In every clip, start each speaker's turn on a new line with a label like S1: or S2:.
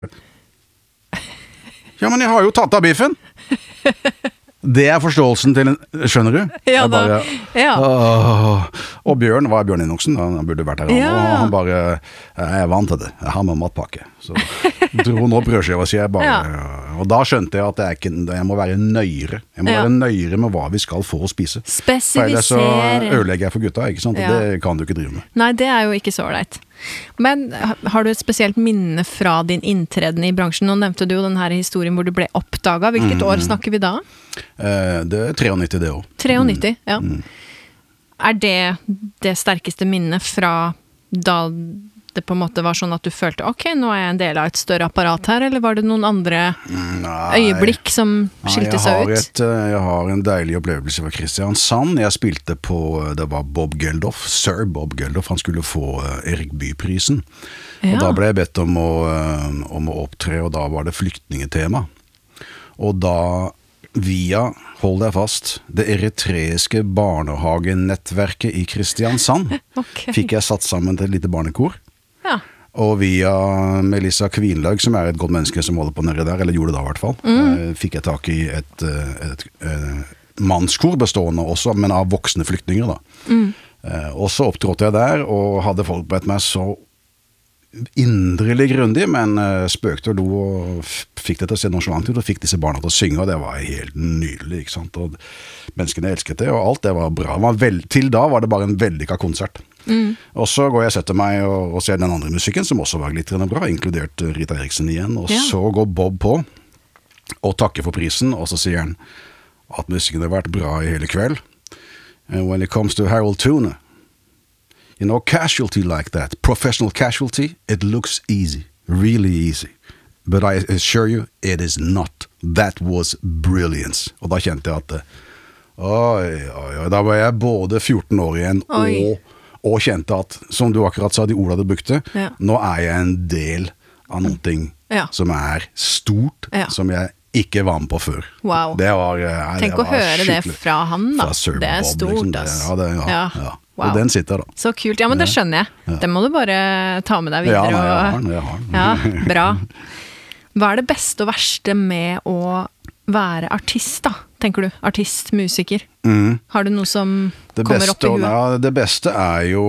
S1: Ja, men jeg har jo tatt av biffen. Det er forståelsen til en, skjønner du?
S2: Ja,
S1: Jeg bare,
S2: ja.
S1: Og Bjørn, var Bjørn Inoksen? Han burde vært her,
S2: Ja.
S1: og han bare, jeg er vant til det, jeg har med matpakke. Så dro nå brødskiva, sier jeg bare, og da skjønte jeg at jeg må være nøyere. Jeg må være nøyere med hva vi skal få å spise. For ellers så ødelegger jeg for gutta, ikke sant? Og det kan du ikke drive med.
S2: Nei, det er jo ikke så ålreit. Men har du et spesielt minne fra din inntreden i bransjen? Nå nevnte du jo den her historien hvor du ble oppdaget. Hvilket år snakker vi da?
S1: Det er 93 det år.
S2: 93, ja. Er det sterkeste minnet fra da det på en måte var sånn at du følte, ok, nå er jeg en del av et større apparat her, eller var det noen andre øyeblikk som skilte seg ut?
S1: Jeg har en deilig opplevelse fra Kristiansand. Jeg spilte på, det var Bob Geldof, Sir Bob Geldof, han skulle få Erik Bye-prisen. Og da ble jeg bedt om å opptre, og da var det flyktningetema. Og da via, hold deg fast, det eritreiske barnehagenettverket i Kristiansand, fikk jeg satt sammen til et lite barnekor.
S2: Ja.
S1: Og via Melissa Kvinlaug, som er et godt menneske som holder på nede der, eller gjorde det da i hvert fall, fikk jeg tak i et mannskor bestående også, men av voksne flyktninger da. Og så opptrådte jeg der, og hadde forberedt meg så indrelig grundig, men spøkte og lo og fikk det til å se nonchalant ut, og fikk disse barna til å synge, og det var helt nydelig, ikke sant? Og menneskene elsket det, og alt det var bra. Til da var det bare en vellykket konsert. Og så går jeg og setter meg og ser den andre musikken, som også var glitrende bra, inkludert Rita Eriksen igjen, og så går Bob på og takker for prisen, og så sier han at musikken har vært bra i hele kveld. And when it comes to Harold Tune, you know, casualty like that, professional casualty, it looks easy, really easy. But I assure you, it is not. That was brilliance. Og da kjente jeg at da var jeg både 14 år igjen og kjente at, som du akkurat sa, de orda du brukte, nå er jeg en del av noe som er stort, som jeg ikke var med på før.
S2: Wow. Tenk å høre det fra han da. Det er stort,
S1: liksom.
S2: Ja.
S1: Wow. Og den sitter da.
S2: Så kult. Ja, men det skjønner jeg. Det må du bare ta med deg videre.
S1: Jeg har den.
S2: Ja, bra. Hva er det beste og verste med å være artist da, tenker du? Artist, musiker. Har du noe som kommer opp i huet?
S1: Det beste er jo,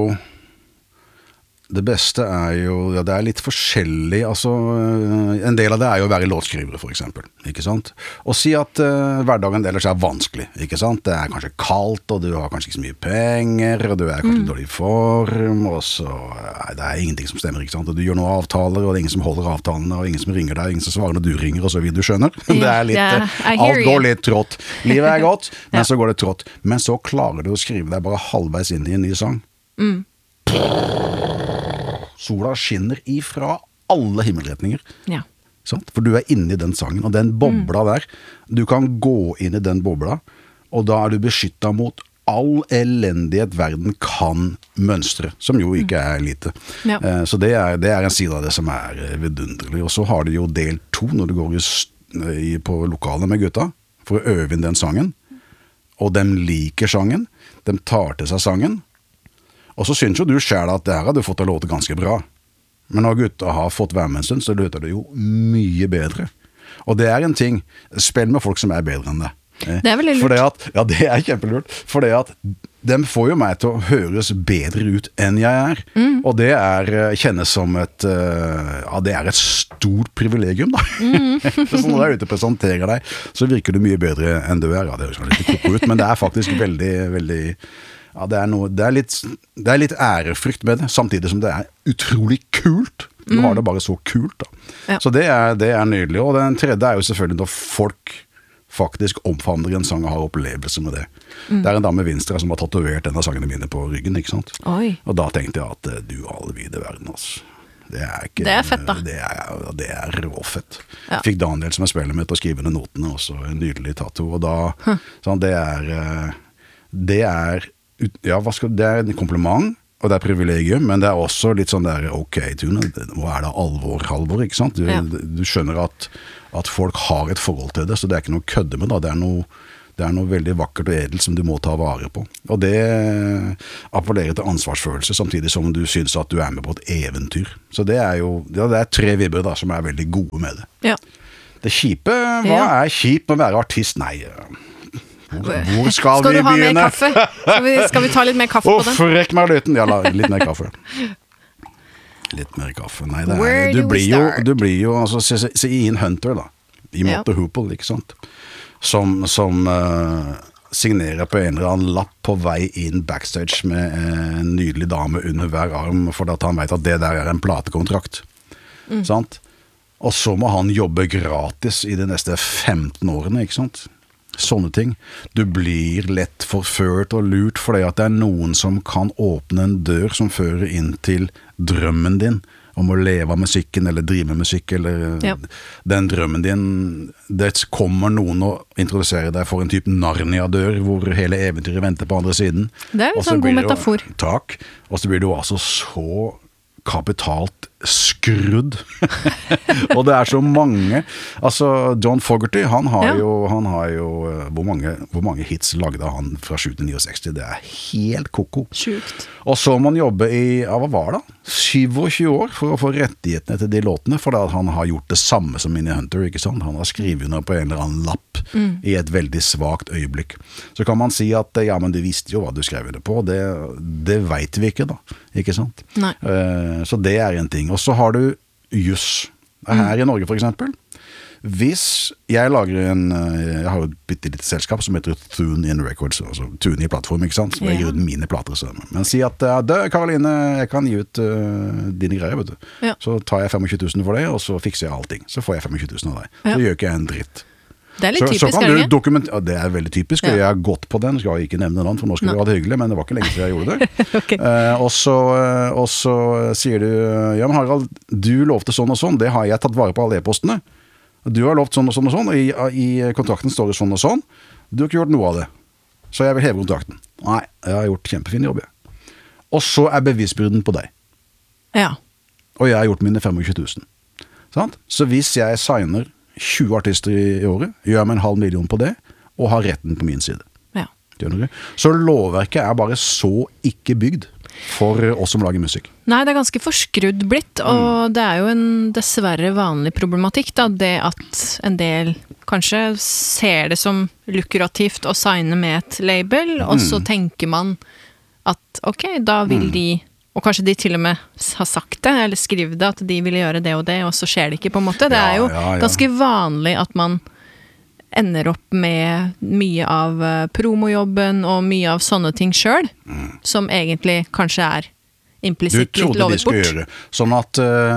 S1: ja, det er litt forskjellig, altså, en del av det er jo å være låtskrivere for eksempel, ikke sant? Og si at hverdagen ellers er vanskelig, ikke sant? Det er kanskje kaldt, og du har kanskje ikke så mye penger, og du er kanskje i dårlig form, og så det er ingenting som stemmer, ikke sant? Og du gjør noen avtaler, og det er ingen som holder avtalene, og ingen som ringer deg, ingen som svarer når du ringer, og så videre, du skjønner? Det er litt, alt går litt trått. Livet er godt, men så går det trått. Men så klarer du å skrive deg bare halvveis inn i en ny sang. Sola skinner ifra alle himmelretninger. Ja. For du er inne i den sangen, og den bobla der, du kan gå inn i den bobla, og da er du beskyttet mot all elendighet verden kan mønstre, som jo ikke er lite. Så det er en side av det som er vidunderlig. Og så har du jo del 2 når du går på lokalet med gutta, for å øve inn den sangen, og de liker sangen, de tar til seg sangen, og så synes jo du selv at det her har du fått å låte ganske bra. Men når gutta har fått være med en stund, så låter det jo mye bedre. Og det er en ting, spill med folk som er bedre enn det.
S2: Det er veldig lurt.
S1: Ja, det er kjempelurt. For det at de får jo meg til å høres bedre ut enn jeg er. Og det kjennes som det er et stort privilegium da. Så når du er ute og presenterer deg, så virker du mye bedre enn du er. Ja, det høres litt koko ut, men det er faktisk veldig, veldig... Ja, det er litt ærefrykt med det, samtidig som det er utrolig kult. Du har det bare så kult da. Ja. Så det er nydelig. Og den tredje er jo selvfølgelig når folk faktisk omfavner en sang og har opplevelse med det. Det er en dame Vinstra som har tatovert en av sangene mine på ryggen, ikke sant?
S2: Oi.
S1: Og da tenkte jeg at du alle vide verden, altså. Det er fett da. Det er råfett. Ja. Fikk Daniel som er spiller med til å skrive ned notene, også en nydelig tattoo. Og da, sånn, det er en kompliment, og det er privilegium, men det er også litt sånn der, ok, Tune, nå er det alvor, ikke sant? Du skjønner at folk har et forhold til det, så det er ikke noe kødde med da, det Det noe veldig vakkert og edelt som du må ta vare på. Og det appellerer til ansvarsfølelse, samtidig som du synes at du med på et eventyr. Så det jo, ja, det 3 vibber da, som veldig gode med det.
S2: Ja.
S1: Det kjipe, hva kjipt med å være artist? Nei, hvor skal vi begynne? Skal du ha mer
S2: kaffe? Skal vi ta litt mer kaffe på den?
S1: Rekk meg lyten. Ja, litt mer kaffe. Litt mer kaffe. Nei, du blir jo altså, se Ian Hunter da, i Mott & Hoople, ikke sant? Som signerer på en eller annen lapp på vei inn backstage med en nydelig dame under hver arm, for at han vet at det der en platekontrakt. Sant? Og så må han jobbe gratis i de neste 15 årene, ikke sant? Sånne ting. Du blir lett forført og lurt fordi at det noen som kan åpne en dør som fører inn til drømmen din om å leve av musikken eller drive med musikk, eller den drømmen din. Det kommer noen å introdusere deg for en type Narnia-dør hvor hele eventyret venter på andre siden.
S2: Det en sånn god metafor.
S1: Takk. Og så blir du altså så kapitalt skrudd. Og det så mange. Altså, John Fogerty, han har jo hvor mange hits lagde han fra 7-69? Det helt koko.
S2: Sjukt.
S1: Og så må han jobbe i, hva var det? 27 år for å få rettighetene til de låtene, for at han har gjort det samme som Ian Hunter, ikke sant? Han har skrevet under på en eller annen lapp i et veldig svagt øyeblikk. Så kan man si at, ja, men du visste jo hva du skrev det på, det vet vi ikke da, ikke sant?
S2: Nei.
S1: Så det en ting. Og så har du juss. Her i Norge for eksempel. Hvis jeg lager jeg har jo et bittelitt selskap som heter Tune In Records, altså Tune I plattform, ikke sant? Så jeg gir ut mine plater sammen. Men si at, Karoline, jeg kan gi ut dine greier, vet du. Ja. Så tar jeg 25 000 for det, og så fikser jeg allting. Så får jeg 25 000 av deg. Så gjør ikke jeg en dritt.
S2: Det litt typisk,
S1: så kan du dokumentere, det veldig typisk, og jeg har gått på den, skal jeg ikke nevne navn, for nå skal vi ha det hyggelig, men det var ikke lenge siden jeg gjorde det. Okay. Og så sier du, ja, men Harald, du lovte sånn og sånn, det har jeg tatt vare på alle e-postene. Du har lovt sånn og sånn og sånn, og i kontrakten står det sånn og sånn. Du har ikke gjort noe av det. Så jeg vil heve kontrakten. Nei, jeg har gjort kjempefin jobb, jeg. Og så bevisbyrden på deg.
S2: Ja.
S1: Og jeg har gjort mine 25 000. Sant? Så hvis jeg signer 20 artister i året, gjør meg 500 000 på det, og har retten på min side.
S2: Ja.
S1: Så lovverket bare så ikke bygd for oss som lager musikk.
S2: Nei, det ganske forskrudd blitt, og det jo en dessverre vanlig problematikk da, det at en del kanskje ser det som lukrativt å signe med et label, og så tenker man at ok, da vil de, og kanskje de til og med har sagt det, eller skriver det, at de vil gjøre det, og så skjer det ikke på en måte. Det jo ganske vanlig at man ender opp med mye av promojobben og mye av sånne ting selv, som egentlig kanskje implisitt litt lovet bort.
S1: Gjøre. Sånn at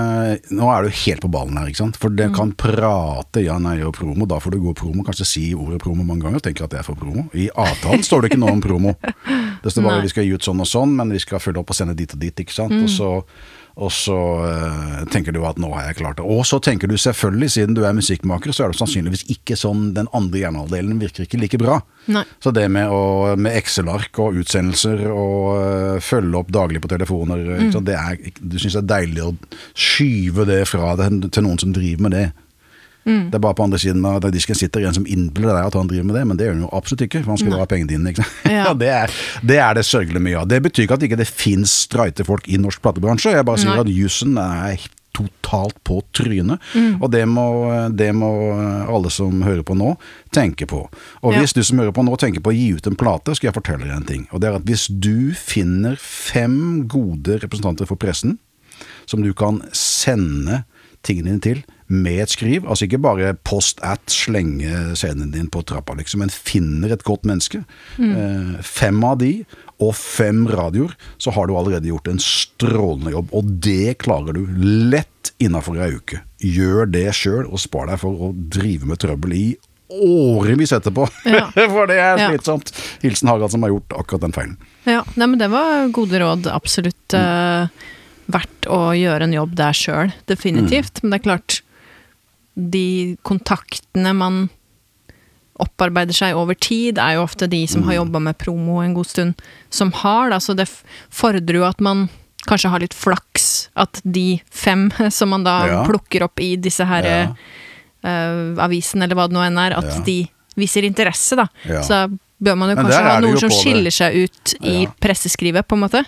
S1: nå du helt på ballen her, ikke sant? For det kan prate ja, nei og promo, da får du gå promo, kanskje si ordet promo mange ganger og tenker at det for promo. I avtalen står det ikke noe om promo. Det står bare vi skal gi ut sånn og sånn, men vi skal følge opp og sende dit og dit, ikke sant? Og så tenker du at nå har jeg klart det. Og så tenker du selvfølgelig, siden du musikkmaker, så det sannsynligvis ikke sånn, den andre hjernehalvdelen virker ikke like bra.
S2: Nei.
S1: Så det med Excel-ark og utsendelser og følge opp daglig på telefoner, så du synes det deilig å skyve det fra det til noen som driver med det. Det bare på andre siden av disken sitter en som innbiller deg at han driver med det, men det gjør han jo absolutt ikke, for han skal ha pengene dine, ikke sant? Ja. det det sørgelig mye av. Det betyr ikke at ikke det finnes streite folk i norsk platebransje, jeg bare sier at jussen totalt på trynet, og det må alle som hører på nå tenke på. Og hvis du som hører på nå tenker på å gi ut en plate, skal jeg fortelle deg en ting, og det at hvis du finner 5 gode representanter for pressen, som du kan sende tingene dine til, med et skriv, altså ikke bare slenge scenen din på trappa liksom, men finner et godt menneske 5 av de og 5 radioer, så har du allerede gjort en strålende jobb, og det klarer du lett innenfor en uke. Gjør det selv og spar deg for å drive med trøbbel i årevis etterpå, for det slitsomt. Hilsen Harald som har gjort akkurat den feilen. Ja,
S2: nei, men det var gode råd, absolutt verdt å gjøre en jobb der selv, definitivt, men det klart de kontaktene man opparbeider seg over tid jo ofte de som har jobbet med promo en god stund som har, da, så det fordrer jo at man kanskje har litt flaks at de 5 som man da plukker opp i disse her avisen eller hva det nå enn at de viser interesse da.
S1: Ja.
S2: Så bør man jo
S1: Men
S2: kanskje
S1: der
S2: ha
S1: er det
S2: noen
S1: jo
S2: som
S1: på
S2: skiller seg ut i
S1: Ja.
S2: presseskrivet, på en måte.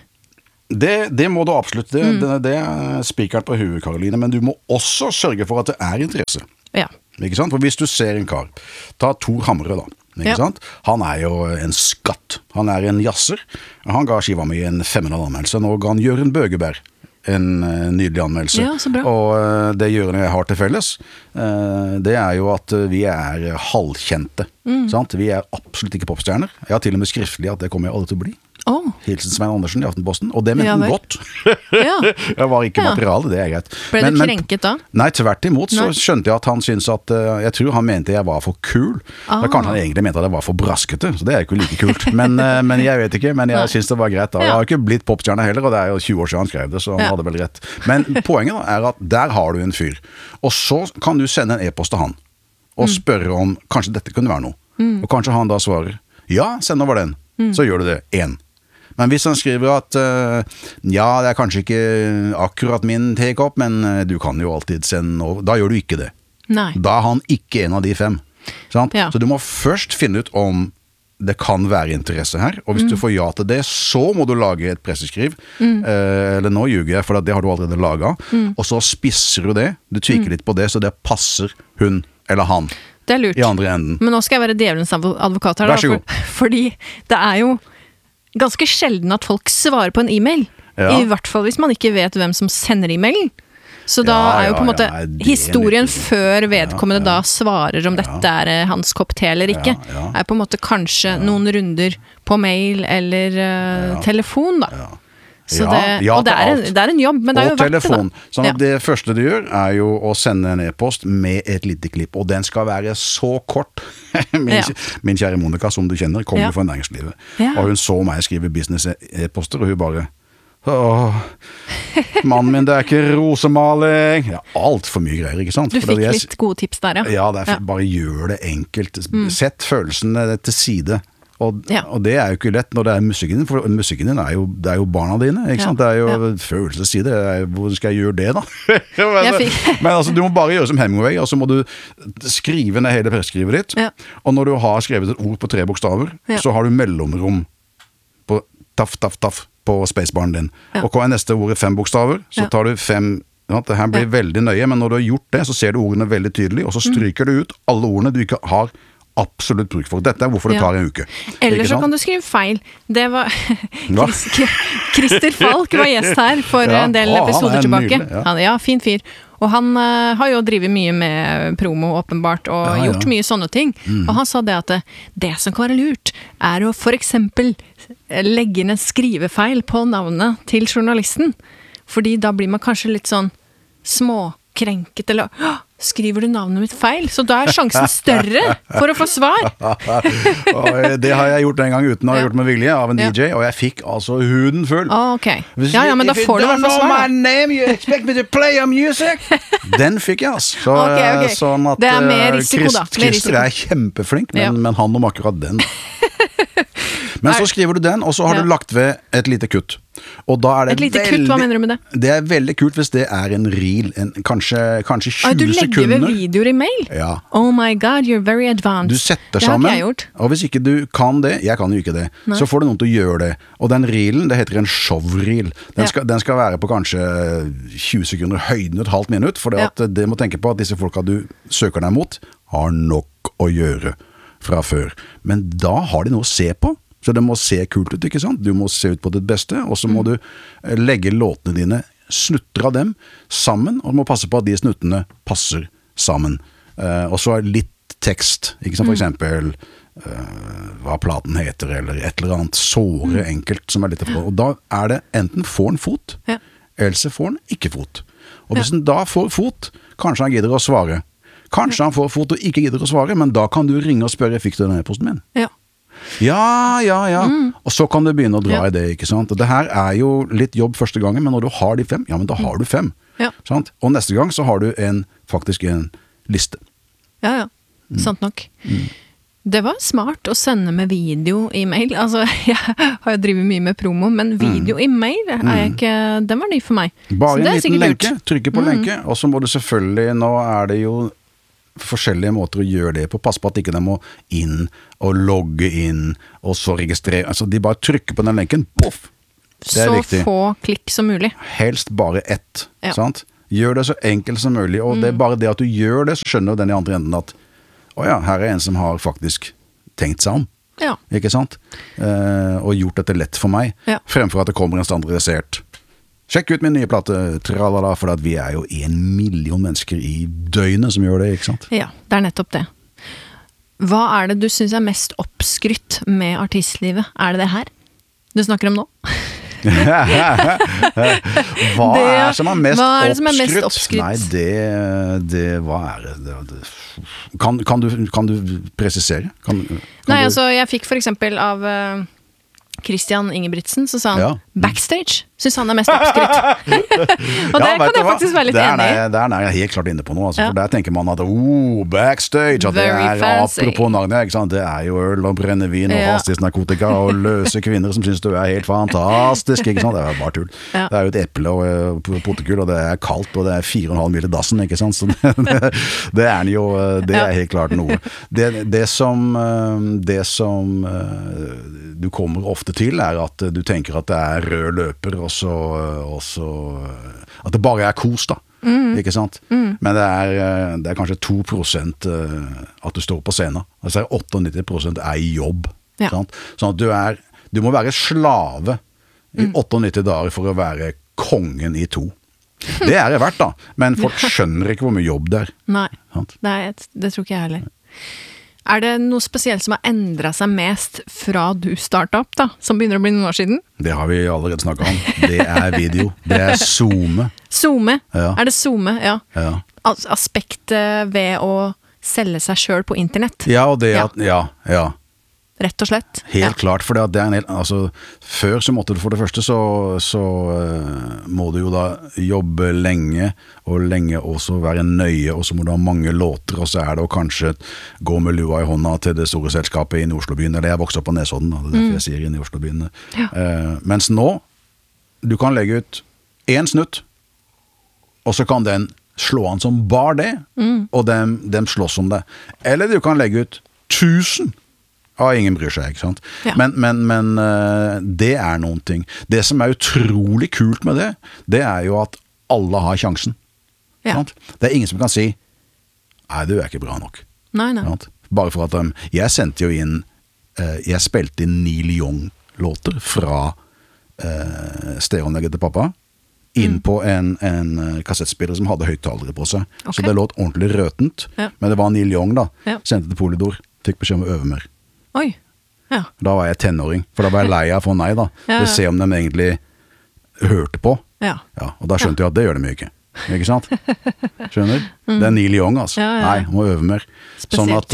S1: Det må du absolutt, det er spikeren på huet, Karoline, men du må også sørge for at det er interesse.
S2: Ja.
S1: Ikke sant? For hvis du ser en kar, ta Tor Hamre da, ikke
S2: Ja.
S1: sant? Han er jo en skatt, han er en jazzer, han ga skiva mi en 500 anmeldelse, nå ga han Jørgen Bøgeberg en nydelig anmeldelse.
S2: Ja, så bra.
S1: Og det Jørgen og jeg har til felles, det er jo at vi er halvkjente, sant? Vi er absolutt ikke popstjerner. Jeg har til og med skriftlig at det kommer jeg aldri til å bli.
S2: Åh,
S1: Hilsen Svein Andersen i Aftenposten, og det mente
S2: Ja,
S1: han
S2: vel.
S1: godt.
S2: ja.
S1: Jeg var ikke
S2: Ja.
S1: materiale, det er greit.
S2: Ble du krenket da?
S1: Nei, tvert imot så
S2: Nei.
S1: skjønte jeg at han syntes at jeg tror han mente jeg var for kul. Da kanskje han egentlig mente at jeg var for braskete, så det er jo ikke like kult. Men jeg vet ikke, men jeg
S2: Nei.
S1: synes det var greit da. Jeg har ikke blitt popstjerne heller, og det er jo 20 år siden han skrev det, så han
S2: Ja.
S1: hadde vel rett. Men poenget da er at der har du en fyr, og så kan du sende en e-post til han, og spørre om kanskje dette kunne være noe. Og kanskje han da svarer, ja, send over den. Så gjør du det, 1. Men hvis han skriver at ja, det er kanskje ikke akkurat min take-up, men du kan jo alltid sende over, da gjør du ikke det.
S2: Nei.
S1: Da er han ikke en av de 5. Sant?
S2: Ja.
S1: Så du må først finne ut om det kan være interesse her, og hvis du får ja til det, så må du lage et presseskriv, eller nå ljuger jeg, for det har du allerede laget, og så spisser du det, du tvikker litt på det, så det passer hun eller han
S2: Det er lurt.
S1: i andre enden.
S2: Men nå skal jeg være djevelens advokat her, da,
S1: Vær så god.
S2: fordi det er jo ganske sjelden at folk svarer på en e-mail.
S1: Ja.
S2: I hvert fall hvis man ikke vet hvem som sender e-mailen. Så da
S1: Ja,
S2: er jo på en
S1: ja,
S2: måte
S1: ja, det er
S2: historien
S1: litt-
S2: før vedkommende da svarer om dette er hans kopp te eller ikke,
S1: Ja, ja.
S2: er på en måte kanskje noen runder på mail eller telefon da. Så
S1: Ja,
S2: det,
S1: ja
S2: og det
S1: til
S2: er,
S1: alt.
S2: det er en jobb, men det er jo
S1: Og
S2: verdt det
S1: telefon.
S2: da.
S1: Sånn at det første du gjør er jo å sende en e-post med et lite klipp, og den skal være så kort.
S2: Ja.
S1: Min kjære Monica, som du kjenner, kommer
S2: Ja.
S1: jo fra næringslivet.
S2: Ja.
S1: Og hun så meg skrive business-e-poster, og hun bare åh, mannen min, det er ikke rosemaling. Ja, alt for mye greier, ikke sant?
S2: Du
S1: For
S2: fikk
S1: jeg-
S2: litt gode tips der, ja.
S1: Ja, det er, bare gjør det enkelt. Sett følelsene til side. Og,
S2: Ja.
S1: og det er jo ikke lett når det er musikken din, for musikken din det er jo barna dine, ikke
S2: Ja.
S1: sant? Det er jo
S2: Ja.
S1: følelser til side. Hvor skal jeg gjøre det da?
S2: fikk-
S1: Men altså, du må bare gjøre som Hemingway, og så må du skrive ned hele presskrivet ditt.
S2: Ja.
S1: Og når du har skrevet et ord på 3 bokstaver,
S2: Ja.
S1: så har du mellomrom på taff, taff, taff på spacebaren din.
S2: Ja.
S1: Og hva er neste ordet 5 bokstaver? Så
S2: Ja.
S1: tar du 5. Ja, det her blir veldig nøye, men når du har gjort det, så ser du ordene veldig tydelig, og så stryker du ut alle ordene du ikke har absolutt bruk for. Dette er hvorfor det
S2: Ja.
S1: tar en uke.
S2: Eller
S1: Ikke
S2: så
S1: sant?
S2: kan du skrive feil. Det var
S1: Hva?
S2: Christer Falk var gjest her for
S1: Ja.
S2: en del
S1: Å, han er
S2: episoder tilbake.
S1: nydelig, ja.
S2: Ja, fin fyr. Og han har jo drivet mye med promo, åpenbart, og
S1: Ja, ja.
S2: gjort mye sånne ting. Og han sa det at det som kan være lurt, er å for eksempel legge inn en skrivefeil på navnet til journalisten. Fordi da blir man kanskje litt sånn småkrenket, eller «Åh, skriver du navnet mitt feil?» Så da er sjansen større for å få svar.
S1: Og det har jeg gjort en gang uten å ha
S2: Ja.
S1: gjort med vilje av en
S2: Ja.
S1: DJ, og jeg fikk altså huden full.
S2: Ok. Ja, men da får du i hvert fall svar. da.
S1: name, you expect me to play your music? Den fikk jeg, altså. Så,
S2: Ok, ok.
S1: Sånn at
S2: Det er mer risiko, da. Mer
S1: Christer
S2: risiko.
S1: er kjempeflink, men,
S2: Ja.
S1: men han om akkurat den. Men så skriver du den, og så har
S2: Ja.
S1: du lagt ved et lite kutt. Og da er det
S2: Et lite kutt, hva mener du med det?
S1: Det er veldig kult hvis det er en reel, kanskje 20
S2: Du legger ved
S1: sekunder.
S2: videoer i mail?
S1: Ja.
S2: Oh my god, you're very advanced.
S1: Du setter
S2: Det har
S1: sammen,
S2: ikke jeg gjort.
S1: og hvis ikke du kan det, jeg kan jo ikke det, så får du noen til å gjøre det. Og den reelen, det heter en showreel. Den,
S2: Ja.
S1: den skal være på kanskje 20 sekunder høyden, et halvt minutt, for
S2: Ja.
S1: det må tenke på at disse folka du søker deg mot, har nok å gjøre fra før. Men da har de noe å se på. Så det må se kult ut, ikke sant? Du må se ut på ditt beste, og så må du legge låtene dine, snutter av dem, sammen, og du må passe på at de snuttene passer sammen. Og så litt tekst, ikke sant? For eksempel hva platen heter, eller et eller annet såre enkelt som er litt for. Og da er det enten får en fot,
S2: Ja.
S1: eller så får han ikke fot. Og hvis han da får fot, kanskje han gidder å svare. Kanskje han får fot og ikke gidder å svare, men da kan du ringe og spørre, fikk du den e-posten min?
S2: Ja.
S1: Ja. Og så kan du begynne å dra
S2: Ja.
S1: i det, ikke sant? Og det her er jo litt jobb første gangen, men når du har de 5, ja, men da har du 5.
S2: Ja.
S1: Sant? Og neste gang så har du faktisk en liste.
S2: Ja. Sant nok. Det var smart å sende med video i mail. Altså, jeg har jo drivet mye med promo, men video i mail er jeg ikke, den var ny for meg.
S1: Bare
S2: Så det
S1: en
S2: er
S1: liten
S2: sikkert
S1: lenke,
S2: lurt.
S1: trykke på lenke, og så må du selvfølgelig, nå er det jo forskjellige måter å gjøre det på. Pass på at ikke de må inn og logge inn, og så registrere. Altså, de bare trykker på den lenken, poff! Det er viktig.
S2: Så få klikk som mulig.
S1: Helst bare ett, sant? Gjør det så enkelt som mulig, og det er bare det at du gjør det, så skjønner den i andre enden at åja, her er en som har faktisk tenkt seg om.
S2: Ja.
S1: Ikke sant? Og gjort dette lett for meg, fremfor at det kommer en standardisert sjekk ut min nye plate, tralala, for at vi er jo 1 million mennesker i døgnet som gjør det, ikke sant?
S2: Ja, det er nettopp det. Hva er det du synes er mest oppskrytt med artistlivet? Er det her du snakker om nå?
S1: Hva er det som er mest
S2: oppskrytt?
S1: Nei, hva er det? Kan du presisere?
S2: Nei, altså, jeg fikk for eksempel av Christian Ingebrigtsen, så sa han backstage, synes han er mest oppskrytt. Og det kan jeg faktisk være litt enig i.
S1: Der er jeg helt klart inne på noe, altså, for der tenker man at backstage, at det er
S2: fancy.
S1: Apropos navnet, ikke sant? Det er jo øl og brennevin og hastighetnarkotika og løse kvinner som synes du er helt fantastisk, ikke sant? Det er bare tull. Det er jo et eple og potegull, og det er kaldt, og det er 4,5 mil i dassen, ikke sant? Så det er jo, det er helt klart noe. Det som du kommer ofte til er at du tenker at det er rød løper, og så at det bare er kos da, ikke sant? Men det er kanskje 2% at du står på scenen, altså 98% er i jobb, sant? Sånn at du må være slave i 98 dager for å være kongen i 2. Det er det verdt da, men folk skjønner ikke hvor mye jobb det er.
S2: Nei, det tror ikke jeg heller. Er det noe spesielt som har endret seg mest fra du startet opp da, som begynner å bli noen år siden?
S1: Det har vi allerede snakket om. Det er video. Det er Zoome.
S2: Zoome?
S1: Ja.
S2: Er det Zoome? Ja. Aspektet ved å selge seg selv på internett?
S1: Ja, og det
S2: Rett og slett?
S1: Helt klart, for det er altså, før så måtte du for det første så må du jo da jobbe lenge også være nøye, og så må du ha mange låter, og så er det å kanskje gå med lua i hånda til det store selskapet i Oslobyen, eller jeg vokste opp på Nesodden, det er derfor jeg sier inn i Oslobyen. Mens nå, du kan legge ut 1 snutt, og så kan den slå an som bare det, og dem slåss om det. Eller du kan legge ut 1000, ingen bryr seg, ikke sant? Ja. Men det er noen ting. Det som er utrolig kult med det er jo at alle har sjansen. Sant? Det er ingen som kan si nei, du er ikke bra nok.
S2: Nei.
S1: Bare for at jeg sendte jo inn jeg spilte inn Neil Young-låter fra stereoanlegget til pappa inn på en kassettspiller som hadde høyttalere på seg. Så det låt ordentlig røtent, men det var Neil Young da. Sendte til Polydor, fikk beskjed om å øve mer.
S2: Oi,
S1: Da var jeg tenåring, for da var jeg lei av for nei da. Det se om de egentlig hørte på. Og da skjønte jeg at det gjør de ikke. Ikke sant? Skjønner? Det er Neil Young, altså. Nei, må øve mer. Sånn at,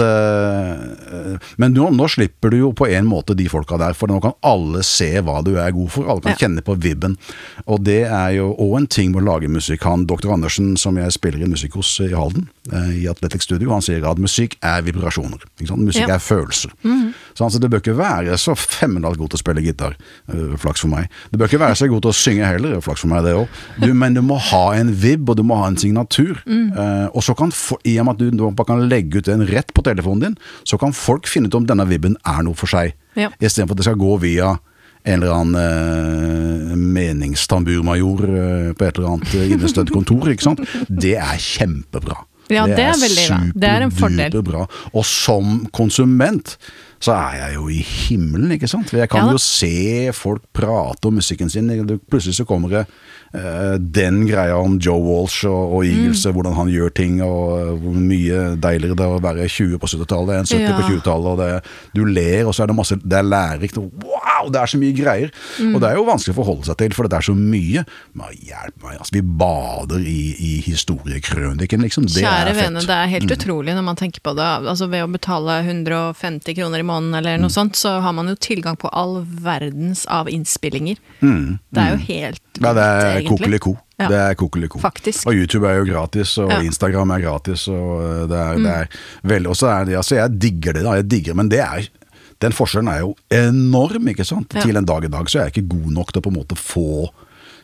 S1: men nå slipper du jo på en måte de folka der, for nå kan alle se hva du er god for, alle kan kjenne på vibben, og det er jo også en ting med å lage musikk. Han, Dr. Andersen, som jeg spiller i musikk hos i Halden, i Athletic Studio, han sier at musikk er vibrasjoner, ikke sant? Musikk er følelser. Så altså, det bør ikke være så femmendalt god til å spille gitar, flaks for meg. Det bør ikke være så god til å synge heller, flaks for meg det også. Men du må ha en vibb, og du må ha en signatur. Og så kan, i og med at du bare kan legge ut den rett på telefonen din, så kan folk finne ut om denne vibben er noe for seg. I stedet for at det skal gå via en eller annen meningstamburmajor på et eller annet innestødd kontor, ikke sant? Det er kjempebra.
S2: Ja, det er veldig bra. Det er en fordel.
S1: Superduperbra. Og som konsument så er jeg jo i himmelen, ikke sant? Jeg kan jo se folk prate om musikken sin. Plutselig så kommer det den greia om Joe Walsh og Eagles, hvordan han gjør ting, og hvor mye deiligere det er å være 20 på 70-tallet enn 70 på 20-tallet, og du ler, og så er det masse, det er lærerikt, wow, det er så mye greier, og det er jo vanskelig å forholde seg til, for det er så mye, men hjelp meg, altså, vi bader i historiekrøniken, liksom, det
S2: Kjære
S1: er fett.
S2: vene, det er helt utrolig når man tenker på det, altså ved å betale 150 kroner i måneden, eller noe sånt, så har man jo tilgang på all verdens av innspillinger. Det er jo helt
S1: vilt, det er kokeliko. Det er kokeliko.
S2: Faktisk.
S1: Og YouTube er jo gratis, og Instagram er gratis, og det er veldig, og så er det, altså jeg digger det da, men det er, den forskjellen er jo enorm, ikke sant? Til en dag i dag, så er jeg ikke god nok til å på en måte få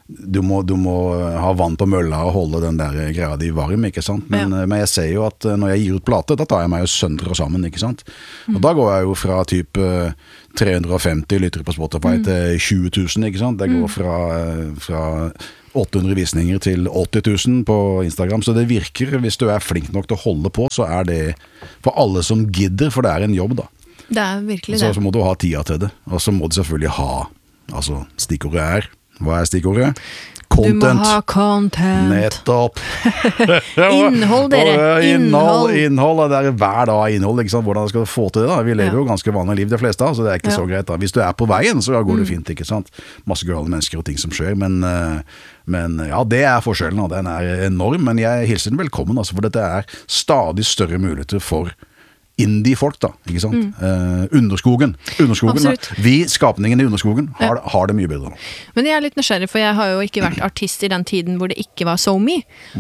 S1: du må ha vann på mølla og holde den der greia di varm, ikke sant? Men jeg ser jo at når jeg gir ut plate, da tar jeg meg jo sønder og sammen, ikke sant? Og da går jeg jo fra typ 350 lyttere på Spotify til 20 000, ikke sant? Det går fra 800 visninger til 80 000 på Instagram, så det virker, hvis du er flink nok til å holde på, så er det for alle som gidder, for det er en jobb da.
S2: Det er virkelig det.
S1: Så må du ha tida til det, og så må du selvfølgelig ha, altså stikkordet hva er stikkordet? Content.
S2: Du må ha content.
S1: Nettopp.
S2: Innhold, dere.
S1: Innhold, det er hver dag innhold, ikke sant? Hvordan skal du få til det da? Vi lever jo ganske vanlig liv de fleste av, så det er ikke så greit da. Hvis du er på veien, så går det fint, ikke sant? Masse gøyale mennesker og ting som skjer, men ja, det er forskjellen, og den er enorm, men jeg hilser den velkommen, altså, for dette er stadig større muligheter for indie-folk da, ikke sant? Underskogen da. Vi, skapningen i Underskogen, har det mye bedre nå.
S2: Men jeg er litt nysgjerrig, for jeg har jo ikke vært artist i den tiden hvor det ikke var SoMe.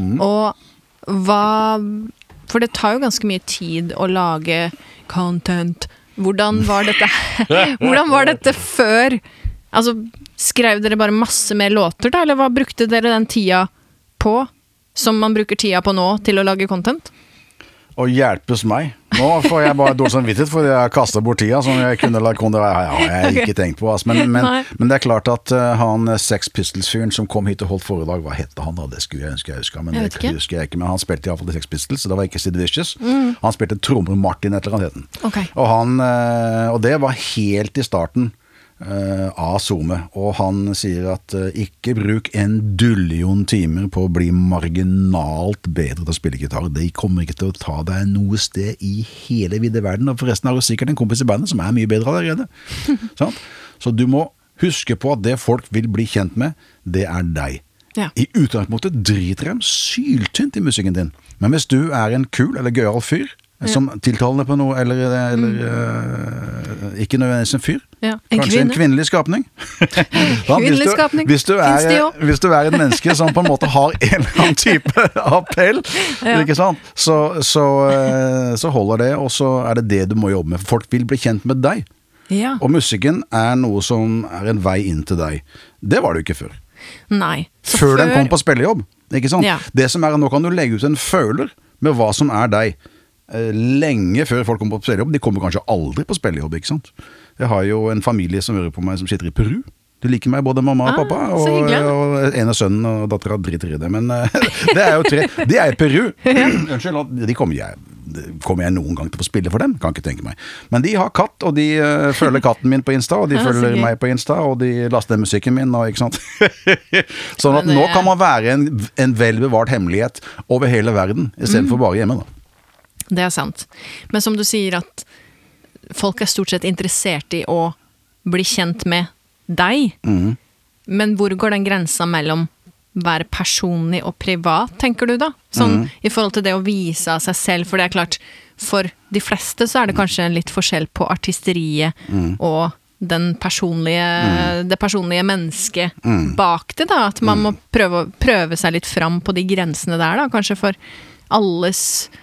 S2: For det tar jo ganske mye tid å lage content. Hvordan var dette før? Altså, skrev dere bare masse mer låter da, eller hva brukte dere den tida på, som man bruker tida på nå, til å lage content?
S1: Og hjelpes meg. Nå får jeg bare dårlig samvittighet, for jeg kastet bort tida som jeg kunne lage det har jeg ikke tenkt på. Altså. Men det er klart at han Sex Pistols-fyren som kom hit og holdt foredrag, hva hette han da? Det skulle jeg ønske jeg husker, men det husker jeg ikke. Men han spilte i hvert fall i Sex Pistols, så det var ikke Sid Vicious. Han spilte trommer Martin et eller annet heten.
S2: Okay.
S1: Og det var helt i starten av SoMe, og han sier at ikke bruk 1 dullion timer på å bli marginalt bedre til å spille gitar. Det kommer ikke til å ta deg noe sted i hele vidde verden, og forresten har du sikkert en kompis i bandet som er mye bedre allerede. Så du må huske på at det folk vil bli kjent med, det er deg.
S2: Ja.
S1: I utgangspunktet driter de syltynt i musikken din, men hvis du er en kul eller gøyal fyr, som tiltaler på noe, eller ikke nødvendigvis en fyr. Kanskje en kvinnelig skapning.
S2: Kvinnelig skapning.
S1: Hvis du er et menneske som på en måte har en eller annen type appell, ikke sant? Så holder det, og så er det du må jobbe med. Folk vil bli kjent med deg.
S2: Ja.
S1: Og musikken er noe som er en vei inn til deg. Det var det jo ikke før.
S2: Nei.
S1: Før den kom på spillejobb, ikke sant?
S2: Ja.
S1: Det som er, nå kan du legge ut en føler med hva som er deg. Lenge før folk kommer på spillejobb. De kommer kanskje aldri på spillejobb, ikke sant? Jeg har jo en familie som hører på meg som sitter i Peru. De liker meg, både mamma og pappa, og en av sønnen og datteren driter i det. Men det er jo 3. De er i Peru. Unnskyld, de kommer jeg noen gang til å få spille for dem? Kan ikke tenke meg. Men de har katt, og de følger katten min på Insta, og de følger meg på Insta, og de laster musikken min, og ikke sant? Sånn at nå kan man være en velbevart hemmelighet over hele verden, i stedet for bare hjemme da.
S2: Det er sant. Men som du sier at folk er stort sett interessert i å bli kjent med deg. Men hvor går den grensa mellom være personlig og privat, tenker du da? Sånn i forhold til det å vise av seg selv, for det er klart, for de fleste så er det kanskje en litt forskjell på artisteriet og det personlige mennesket bak det da, at man må prøve seg litt fram på de grensene der da, kanskje for alles...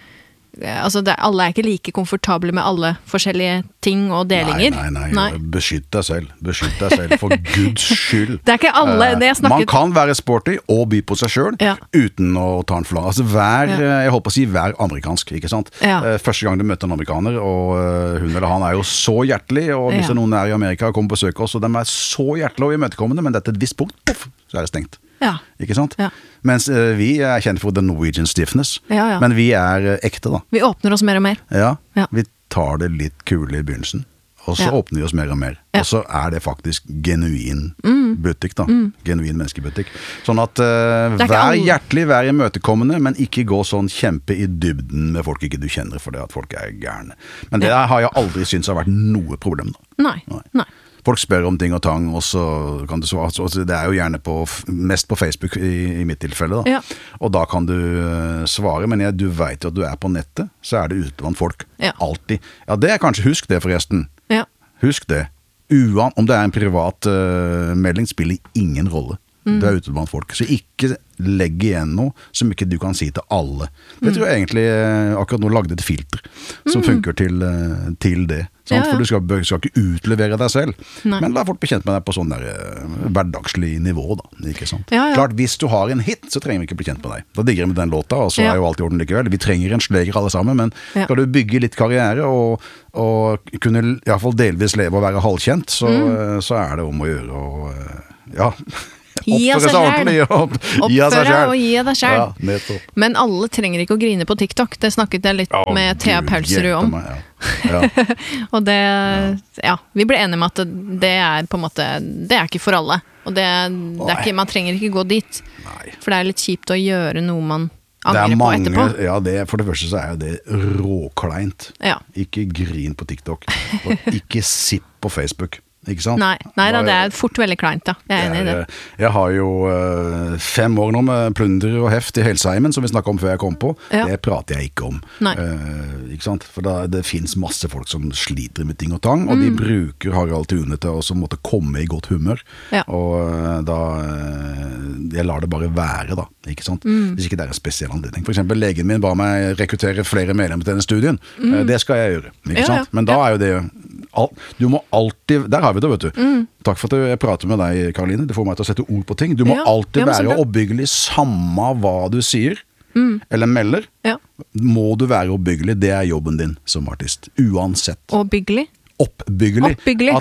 S2: Altså alle er ikke like komfortable med alle forskjellige ting og delinger.
S1: Nei. Beskytt deg selv, for Guds skyld.
S2: Det er ikke alle, det jeg snakket...
S1: Man kan være sporty og by på seg selv, uten å ta en flag. Altså jeg håper å si vær amerikansk, ikke sant? Første gang du møter en amerikaner, og hun eller han er jo så hjertelig, og hvis noen er i Amerika og kommer på besøk oss, og de er så hjertelige og imøtekommende, men dette er et visst punkt, puff, så er det stengt. Ikke sant? Mens vi er kjent for the Norwegian stiffness, men vi er ekte da.
S2: Vi åpner oss mer og mer.
S1: Vi tar det litt kule i begynnelsen, og så åpner vi oss mer og mer. Og så er det faktisk genuin butikk da. Genuin menneskebutikk. Sånn at vær hjertelig, vær imøtekommende, men ikke gå sånn kjempe i dybden med folk ikke du kjenner, for det at folk er gærne. Men det har jeg aldri syntes har vært noe problem da.
S2: Nei.
S1: Folk spør om ting og tang, og så kan du svare. Det er jo gjerne mest på Facebook i mitt tilfelle da. Og da kan du svare, men du vet jo at du er på nettet, så er det ute blant folk. Alltid. Det er kanskje, husk det forresten. Husk det. Om det er en privat melding, spiller ingen rolle. Du er ute blant folk. Så ikke legg igjen noe som ikke du kan si til alle. Det tror jeg egentlig akkurat nå lagde et filter som funker til det. Sant? For du skal ikke utlevere deg selv, men la folk bekjent med deg på sånn der hverdagslig nivå da, ikke sant? Klart, hvis du har en hit, så trenger vi ikke bli kjent med deg. Da digger vi med den låta, og så er jo alt i orden likevel. Vi trenger en sleger alle sammen, men skal du bygge litt karriere og kunne i hvert fall delvis leve og være halvkjent, så er det om å gjøre og
S2: Gi av seg selv. Oppføre og gi av deg selv.
S1: Ja,
S2: men alle trenger ikke å grine på TikTok. Det snakket jeg litt med Thea Paulsrud om. Og det, vi ble enige med at det er på en måte, det er ikke for alle. Og det er ikke, man trenger ikke gå dit. For det er litt kjipt å gjøre noe man angrer på etterpå.
S1: Ja, for det første så er jo det råkleint. Ikke grin på TikTok. Og ikke sipp på Facebook. Ikke sant?
S2: Nei da, det er fort veldig kleint da. Jeg er enig i det.
S1: Jeg har jo 5 år nå med plunder og heft i Helseheimen, som vi snakket om før jeg kom på. Det prater jeg ikke om. Ikke sant? For det finnes masse folk som sliter med ting og tang, og de bruker Harald Thune til å måtte komme i godt humør. Og da jeg lar det bare være da, ikke sant? Hvis ikke det er en spesiell anledning. For eksempel, legen min ba meg rekruttere flere medlemmer til denne studien. Det skal jeg gjøre, ikke sant? Men da er jo det du må alltid, der har vi det, vet du. Takk for at jeg prater med deg, Karoline. Du får meg til å sette ord på ting. Du må alltid være oppbyggelig, samme hva du sier, eller melder. Må du være oppbyggelig, det er jobben din som artist. Uansett.
S2: Oppbyggelig?
S1: Oppbyggelig.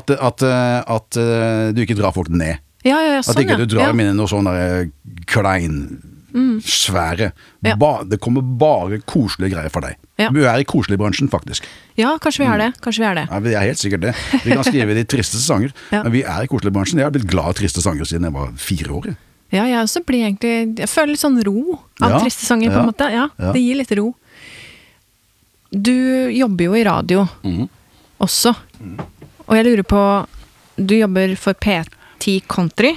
S1: At du ikke drar folk ned.
S2: Sånn,
S1: at ikke du drar inn i noe sånn klein, svære. Det kommer bare koselige greier for deg. Vi er i koselig-bransjen, faktisk.
S2: Ja, kanskje vi er det.
S1: Ja, vi er helt sikkert det. Vi kan skrive de tristeste sanger, men vi er i koselig-bransjen. Jeg har blitt glad av triste sanger siden jeg var 4 år.
S2: Ja, jeg også blir egentlig, jeg føler litt sånn ro av triste sanger på en måte. Ja, det gir litt ro. Du jobber jo i radio også, og jeg lurer på, du jobber for P10 Country.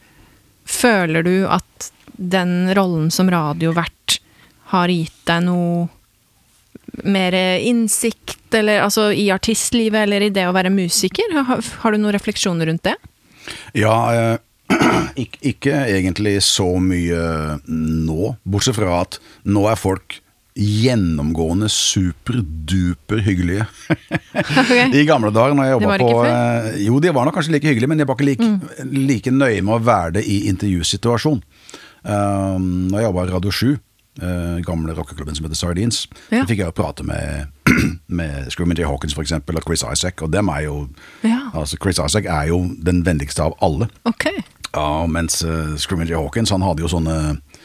S2: Føler du at den rollen som radiovert har gitt deg noe mer innsikt, eller altså i artistlivet, eller i det å være musiker? Har du noen refleksjoner rundt det?
S1: Ja, ikke egentlig så mye nå, bortsett fra at nå er folk gjennomgående superduper hyggelige. I gamle dager når jeg jobbet på... Jo, de var nok kanskje like hyggelige, men jeg var ikke like nøye med å være det i intervjusituasjon. Når jeg jobbet i Radio 7, gamle rockeklubben som heter Sardines, så fikk jeg prate med Screaming Jay Hawkins for eksempel, og Chris Isaak, og dem er jo altså Chris Isaak er jo den vennligste av alle. Mens Screaming Jay Hawkins, han hadde jo sånne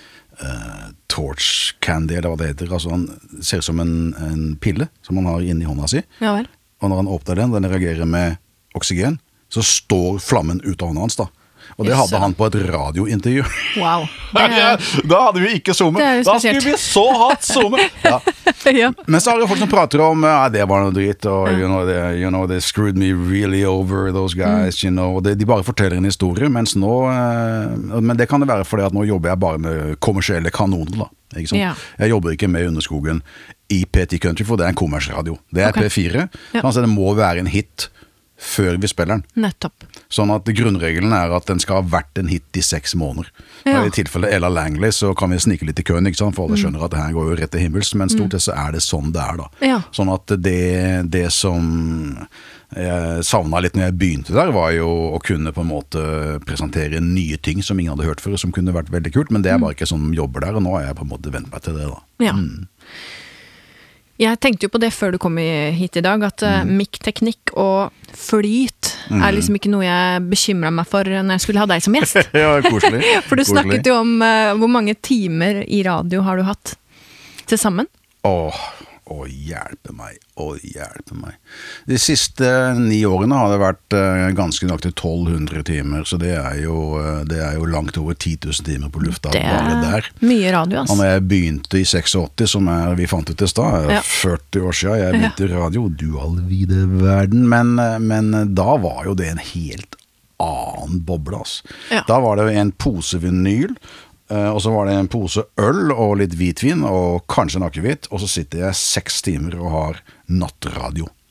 S1: torch candy, eller hva det heter, altså han ser ut som en pille som han har inni hånda si, og når han åpner den reagerer med oksygen, så står flammen ut av hånda hans da. Og det hadde han på et radiointervju.
S2: Wow.
S1: Da hadde vi ikke zoome. Da skulle vi så hatt zoome. Men så har det folk som prater om det var noe dritt, og you know, they screwed me really over, those guys, you know. De bare forteller en historie, mens nå men det kan det være fordi at nå jobber jeg bare med kommersielle kanoner da, ikke sant? Jeg jobber ikke med Underskogen i P10 Country, for det er en kommersradio. Det er P4, så det må være en hit før vi spiller den.
S2: Nettopp.
S1: Sånn at grunnregelen er at den skal ha vært en hit i 6 måneder. I tilfelle Ella Langley så kan vi snike litt i køen, ikke sant? For alle skjønner at det her går jo rett til himmels, men stort sett så er det sånn det er da. Sånn at det som jeg savnet litt når jeg begynte der, var jo å kunne på en måte presentere nye ting som ingen hadde hørt før, som kunne vært veldig kult, men det er bare ikke sånn de jobber der, og nå har jeg på en måte vent meg til det da. Jeg
S2: tenkte jo på det før du kom hit i dag, at mic-teknikk og flyt er liksom ikke noe jeg bekymret meg for når jeg skulle ha deg som gjest.
S1: Koselig.
S2: For du snakket jo om hvor mange timer i radio har du hatt til sammen?
S1: Hjelpe meg. De siste 9 årene har det vært ganske nok til 1200 timer, så det er jo langt over 10 000 timer på lufta.
S2: Det er mye radio, altså.
S1: Og når jeg begynte i 86, som vi fant ut i sted, 40 år siden jeg begynte i radio, du allvide verden, men da var jo det en helt annen boble, altså. Da var det en pose vinyl, og så var det en pose øl og litt hvitvin og kanskje en akevitt, og så sitter jeg 6 timer og har nattradio.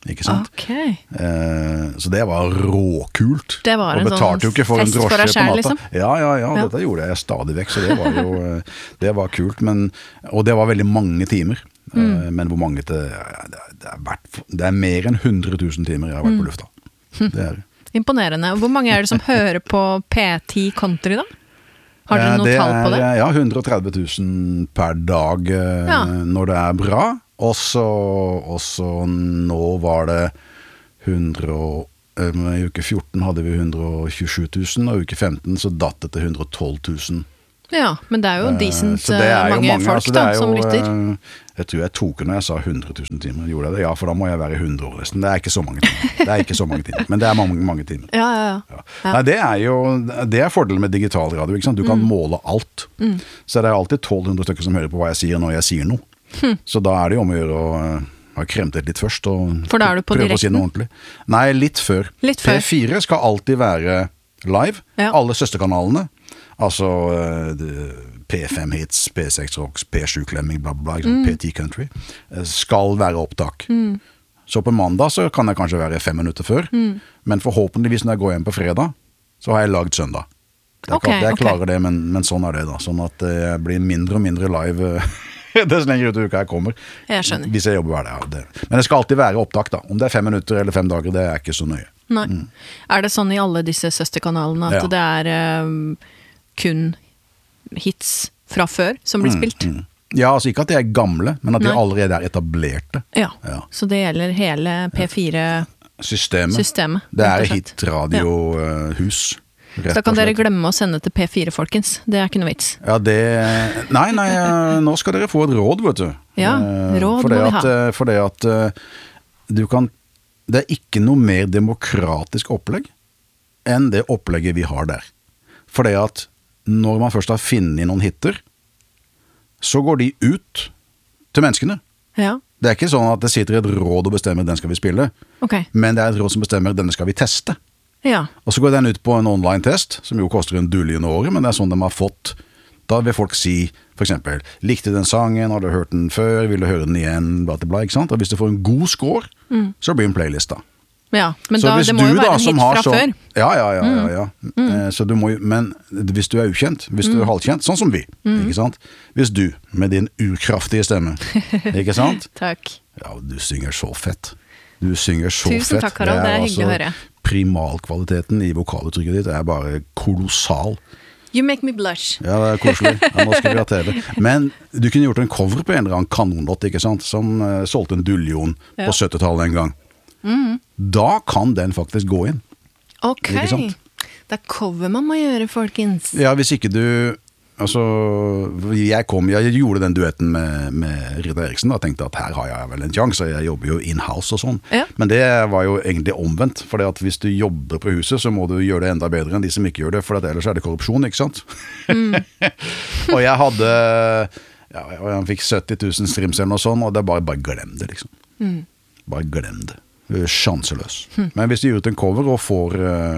S1: ikke sant?
S2: Ok.
S1: Så det var råkult.
S2: Det var en
S1: og betalte jo ikke for en
S2: fest for
S1: drosje
S2: deg selv,
S1: på natta.
S2: liksom.
S1: Ja, dette gjorde jeg stadig vekk, så det var jo det var kult, og det var veldig mange timer. Men hvor mange det er mer enn 100 000 timer jeg har vært på lufta. Det er det.
S2: Imponerende. Hvor mange er det som hører på P10 Country da? Har dere noe tall på det?
S1: Ja, 130 000 per dag når det er bra. Og så nå var det i uke 14 hadde vi 127 000, og i uke 15 så datt det til 112 000.
S2: Ja, men det er jo decent
S1: mange
S2: folk
S1: altså
S2: da, som lytter.
S1: Jeg tror jeg tok det når jeg sa 100 000 timer. Gjorde jeg det? Ja, for da må jeg være 100 år nesten. Det er ikke så mange timer. Men det er mange timer.
S2: Ja.
S1: Nei, det er fordelen med digital radio, ikke sant? Du kan måle alt. Så det er alltid 1200 stykker som hører på hva jeg sier når jeg sier noe. Så da er det jo om å gjøre å ha kremtet litt først og
S2: for da er du på
S1: prøve å si noe ordentlig. Nei, litt før. P4 skal alltid være live. Alle søsterkanalene. Altså P5 Hits, P6 Rocks, P7 Klemming, bla bla bla, P10 Country, skal være opptak. Så på mandag så kan jeg kanskje være 5 minutter før, men forhåpentligvis når jeg går hjem på fredag, så har jeg lagd søndag. Jeg klarer det, men sånn er det da. Sånn at jeg blir mindre og mindre live dess lenger ut i uka jeg kommer.
S2: Jeg skjønner.
S1: Hvis jeg jobber hver dag. Men det skal alltid være opptak da. Om det er 5 minutter eller 5 dager, det er ikke så nøye.
S2: Nei. Er det sånn i alle disse søsterkanalene at det er kun hits fra før som blir spilt?
S1: Ja, altså ikke at de er gamle, men at de allerede er etablerte.
S2: Ja, så det gjelder hele P4-systemet.
S1: Det er hitradiohus.
S2: Så da kan dere glemme å sende til P4, folkens. Det er ikke noe vits.
S1: Ja, Nei, nå skal dere få et råd, vet du.
S2: Ja, råd må vi ha.
S1: For det at du kan... Det er ikke noe mer demokratisk opplegg enn det opplegget vi har der. For det at når man først har finnet noen hitter, så går de ut til menneskene.
S2: Ja.
S1: Det er ikke sånn at det sitter et råd og bestemmer den skal vi spille, men det er et råd som bestemmer denne skal vi teste.
S2: Ja.
S1: Og så går den ut på en online-test, som jo koster en dullion året, men det er sånn de har fått. Da vil folk si, for eksempel, likte den sangen, har du hørt den før, vil du høre den igjen, bla bla bla, ikke sant? Og hvis du får en god score, så blir det en playlist da.
S2: Ja, men da, det må jo være en hit fra før.
S1: Ja. Så du må jo, men hvis du er ukjent, hvis du er halvkjent, sånn som vi, ikke sant? Hvis du, med din urkraftige stemme, ikke sant?
S2: Takk.
S1: Ja, du synger så fett. Du synger så fett.
S2: Tusen takk, Harald, det er hyggelig å høre.
S1: Primalkvaliteten i vokaluttrykket ditt er bare kolossal.
S2: You make me blush.
S1: Ja, det er koselig. Ja, nå skal vi ha TV. Men du kunne gjort en cover på en eller annen kanonlåt, ikke sant? Som solgte en dullion på 70-tallet en gang. Da kan den faktisk gå inn.
S2: Ok, det er cover man må gjøre, folkens.
S1: Ja, hvis ikke du altså, jeg gjorde den duetten med Rita Eriksen da, tenkte at her har jeg vel en sjanse, jeg jobber jo in-house og sånn, men det var jo egentlig omvendt, for at hvis du jobber på huset så må du gjøre det enda bedre enn de som ikke gjør det, for ellers er det korrupsjon, ikke sant? Og jeg hadde jeg fikk 70 000 streams eller noe sånt, og det er bare glem det liksom. Bare glem det. Sjanseløs. Men hvis du gjør ut en cover og får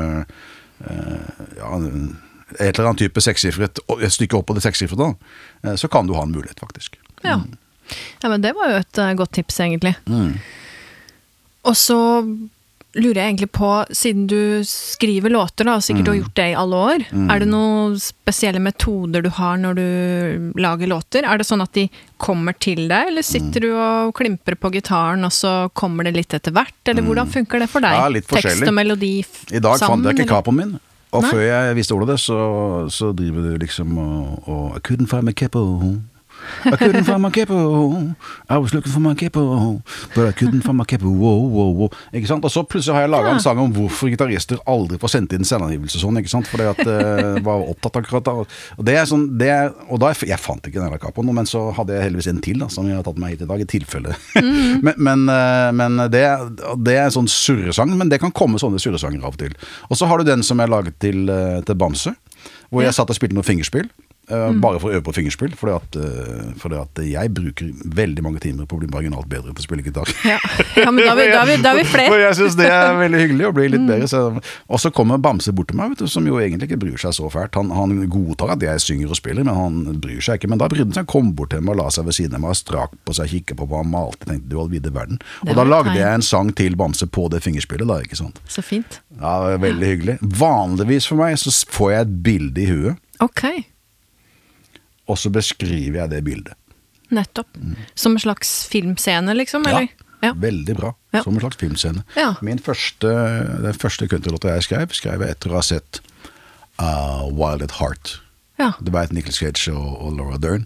S1: et eller annet type sekssifret, et stykke opp på det sekssifret da, så kan du ha en mulighet faktisk.
S2: Ja, men det var jo et godt tips egentlig. Og så lurer jeg egentlig på, siden du skriver låter da, sikkert du har gjort det i alle år, er det noen spesielle metoder du har når du lager låter? Er det sånn at de kommer til deg, eller sitter du og klimper på gitaren, og så kommer det litt etter hvert, eller hvordan funker det for deg?
S1: Ja, litt forskjellig.
S2: Tekst og melodi sammen?
S1: I dag fant jeg ikke kapoen min, og før jeg visste ordet det, så driver du liksom og I couldn't find my capo. I couldn't find my capo. I was looking for my capo, but I couldn't find my capo. Wow. Ikke sant? Og så plutselig har jeg laget en sang om hvorfor gitarister aldri får sendt inn selvangivelse sånn, ikke sant? Fordi at jeg var opptatt akkurat da. Og det er sånn, og da, jeg fant ikke den capoen, men så hadde jeg heldigvis en til da, som jeg har tatt med hit i dag, i tilfelle. Men det er en sånn surresang, men det kan komme sånne surresanger av og til. Og så har du den som jeg laget til Bamse, hvor jeg satt og spilte noe fingerspill. bare for å øve på fingerspill, fordi at jeg bruker veldig mange timer på å bli marginalt bedre på å spille gitar.
S2: Ja, men da er vi flere.
S1: For jeg synes det er veldig hyggelig å bli litt bedre. Og så kommer Bamse bort til meg, vet du, som jo egentlig ikke bryr seg så fælt. Han godtar at jeg synger og spiller, men han bryr seg ikke. Men da brydde han seg, kom bort til meg og la seg ved siden av meg, strak på seg, kikke på hva han malte, tenkte du all videre verden. Og da lagde jeg en sang til Bamse på det fingerspillet da, ikke sant?
S2: Så fint.
S1: Ja, det er veldig hyggelig. Vanligvis for meg så får jeg et bilde i huet.
S2: Ok.
S1: Og så beskriver jeg det bildet.
S2: Nettopp. Som en slags filmscene, liksom, eller?
S1: Ja, veldig bra.
S2: Ja.
S1: Som en slags filmscene.
S2: Ja.
S1: Den første countrylåta jeg skrev etter å ha sett Wild at Heart.
S2: Ja.
S1: Det var et Nicolas Cage og Laura Dern.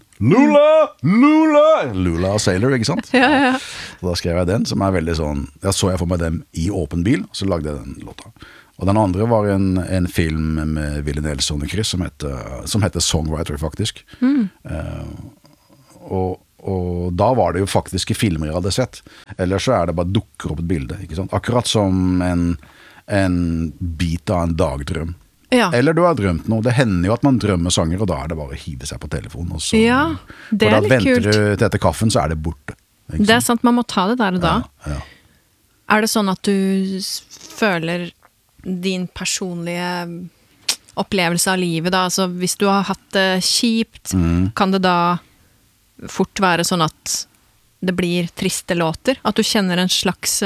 S1: Lula og Sailor, ikke sant?
S2: Ja.
S1: Så da skrev jeg den, som er veldig sånn, da så jeg for meg dem i åpen bil, og så lagde jeg den låta. Og den andre var en film med Willie Nelson og Chris som heter Songwriter, faktisk. Og da var det jo faktiske filmer jeg hadde sett. Eller så er det bare dukker opp et bilde, ikke sant? Akkurat som en bit av en dagdrøm.
S2: Ja.
S1: Eller du har drømt noe. Det hender jo at man drømmer sanger, og da er det bare å hive seg på telefonen. Og så,
S2: ja, det er litt kult.
S1: For da venter du til etter kaffen, så er det borte.
S2: Det er sant, man må ta det der og da.
S1: Ja.
S2: Er det sånn at du føler din personlige opplevelse av livet da, altså hvis du har hatt det kjipt, kan det da fort være sånn at det blir triste låter? At du kjenner en slags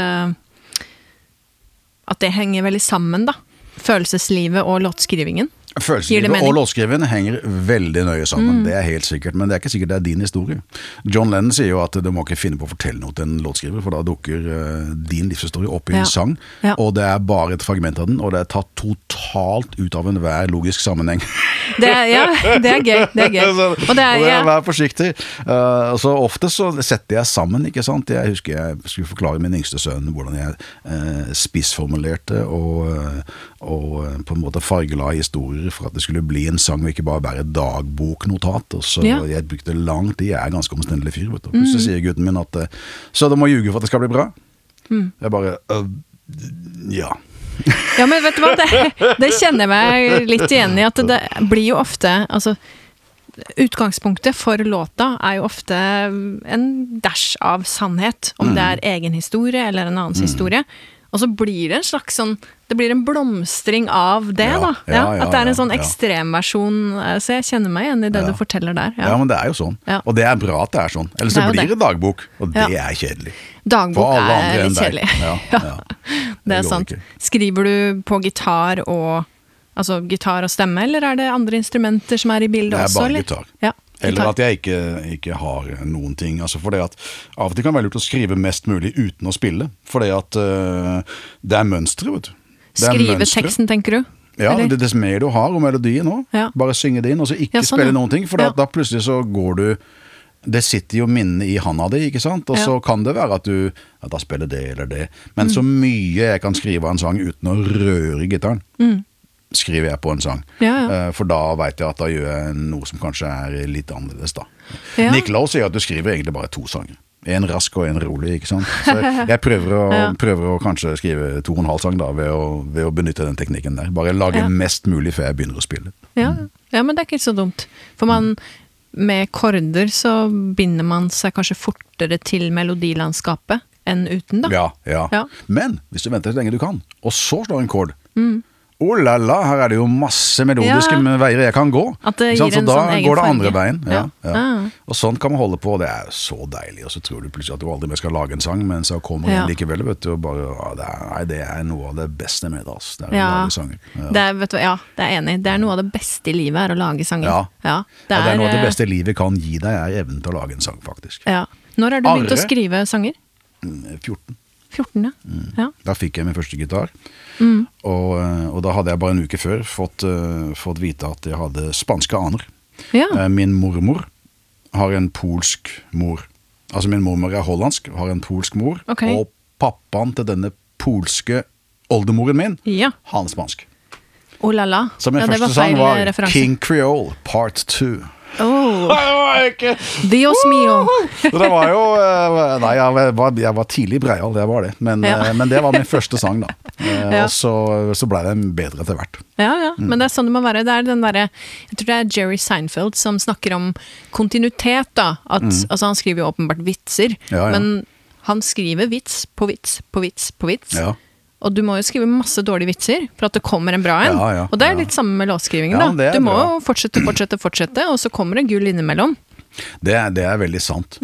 S2: at det henger veldig sammen da? Følelseslivet og låtskrivingen?
S1: Følelseslivet og låtskrivingen henger veldig nøye sammen, det er helt sikkert, men det er ikke sikkert det er din historie. John Lennon sier jo at du må ikke finne på å fortelle noe til en låtskriver, for da dukker din livshistorie opp i en sang, og det er bare et fragment av den, og det er tatt totalt ut av enhver logisk sammenheng.
S2: Det er gøy. Og det er,
S1: vær forsiktig. Så ofte så setter jeg sammen, ikke sant? Jeg husker jeg skulle forklare min yngste sønn hvordan jeg spissformulerte og på en måte fargela historier for at det skulle bli en sang og ikke bare være dagboknotat, og så jeg brukte lang tid, jeg er ganske omstendelig fyr, vet du. Så sier gutten min at så du må ljuge for at det skal bli bra. Jeg bare, ja.
S2: Ja, men vet du hva, det kjenner jeg meg litt igjen i, at det blir jo ofte, altså utgangspunktet for låta er jo ofte en dash av sannhet, om det er egen historie eller en annens historie, og så blir det en slags sånn, det blir en blomstring av det da, at det er en sånn ekstremversjon, så jeg kjenner meg igjen i det du forteller der.
S1: Ja, men det er jo sånn, og det er bra at det er sånn, ellers så blir det dagbok, og det er kjedelig.
S2: Dagbok er litt kjedelig.
S1: Ja.
S2: Det er sant. Skriver du på gitar og stemme, eller er det andre instrumenter som er i bildet også?
S1: Det er bare gitar.
S2: Ja.
S1: Eller at jeg ikke har noen ting, altså fordi at av og til kan det være lurt å skrive mest mulig uten å spille, fordi at det er mønstre, vet du.
S2: Skrive teksten, tenker du?
S1: Ja, det er mer du har om melodien nå, bare synge det inn, og så ikke spille noen ting, for da plutselig så går du, det sitter jo minne i handa di, ikke sant? Og så kan det være at du da spiller det eller det, men så mye jeg kan skrive av en sang uten å røre gitaren, skriver jeg på en sang. For da vet jeg at da gjør jeg noe som kanskje er litt annerledes da. Nick Lowe sier at du skriver egentlig bare 2 sanger. En rask og en rolig, ikke sant? Så jeg prøver å kanskje skrive 2,5 sang da, ved å benytte den teknikken der. Bare lage mest mulig før jeg begynner å spille.
S2: Ja, men det er ikke så dumt. For med korder så binder man seg kanskje fortere til melodilandskapet enn uten da. Ja. Men hvis du venter så lenge du kan, og så slår en kord, oh la la, her er det jo masse melodiske veier jeg kan gå. At det gir en sånn egen farge. Så da går det andre
S1: veien. Og sånn kan man holde på, det er så deilig, og så tror du plutselig at du aldri mer skal lage en sang, men så kommer en likevel, vet du, og bare, det er noe av det beste med det, altså. Det er å lage sanger.
S2: Det er enig. Det er noe av det beste i livet er å lage sanger.
S1: Det er noe av det beste livet kan gi deg, er evnen til å lage en sang, faktisk.
S2: Når har du begynt å skrive sanger?
S1: 14.
S2: 14, ja.
S1: Da fikk jeg min første gitar, og da hadde jeg bare en uke før fått vite at jeg hadde spanske aner. Min mormor har en polsk mor. Altså min mormor er hollandsk, har en polsk mor, og pappaen til denne polske oldemoren min, han er spansk.
S2: Oh la la.
S1: Så min første sang var King Creole Part 2.
S2: Dios mio.
S1: Det var jo, nei, jeg var tidlig breial, det var det, men det var min første sang da.
S2: Ja.
S1: Og så ble det bedre etter hvert.
S2: Ja, men det sånn det må være. Det den der, jeg tror det Jerry Seinfeld som snakker om kontinuitet da. At, altså han skriver jo åpenbart vitser, men han skriver vits på vits på vits på vits. Ja. Og du må jo skrive masse dårlige vitser for at det kommer en bra en. Og det litt samme med låtskrivingen da. Du må jo fortsette, og så kommer det gull innimellom.
S1: Det veldig sant.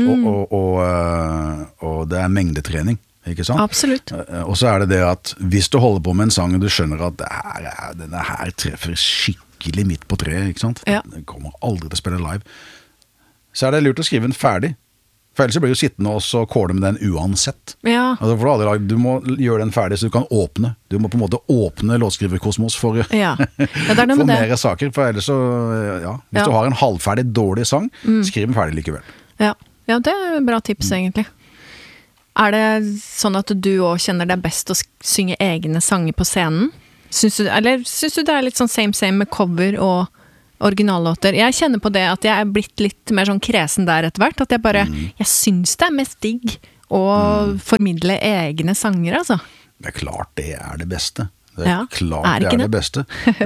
S1: Og det mengdetrening, ikke sant?
S2: Absolutt.
S1: Og så det at hvis du holder på med en sang og du skjønner at denne her treffer skikkelig midt på treet, ikke sant? Den kommer aldri til å spille live. Så det lurt å skrive den ferdig. For ellers blir du sittende og så kåle med den uansett. Ja. Altså du må gjøre den ferdig så du kan åpne. Du må på en måte åpne låtskriverkosmos for, for mer saker. For ellers så, hvis du har en halvferdig dårlig sang, skriv den ferdig likevel.
S2: Ja, det bra tips egentlig. Det sånn at du også kjenner det best å synge egne sanger på scenen? Syns du det litt sånn same med cover og originallåter? Jeg kjenner på det at jeg blitt litt mer sånn kresen der etter hvert, at jeg bare, jeg synes det mest digg å formidle egne sanger, altså.
S1: Det klart det det beste. Klart det det beste.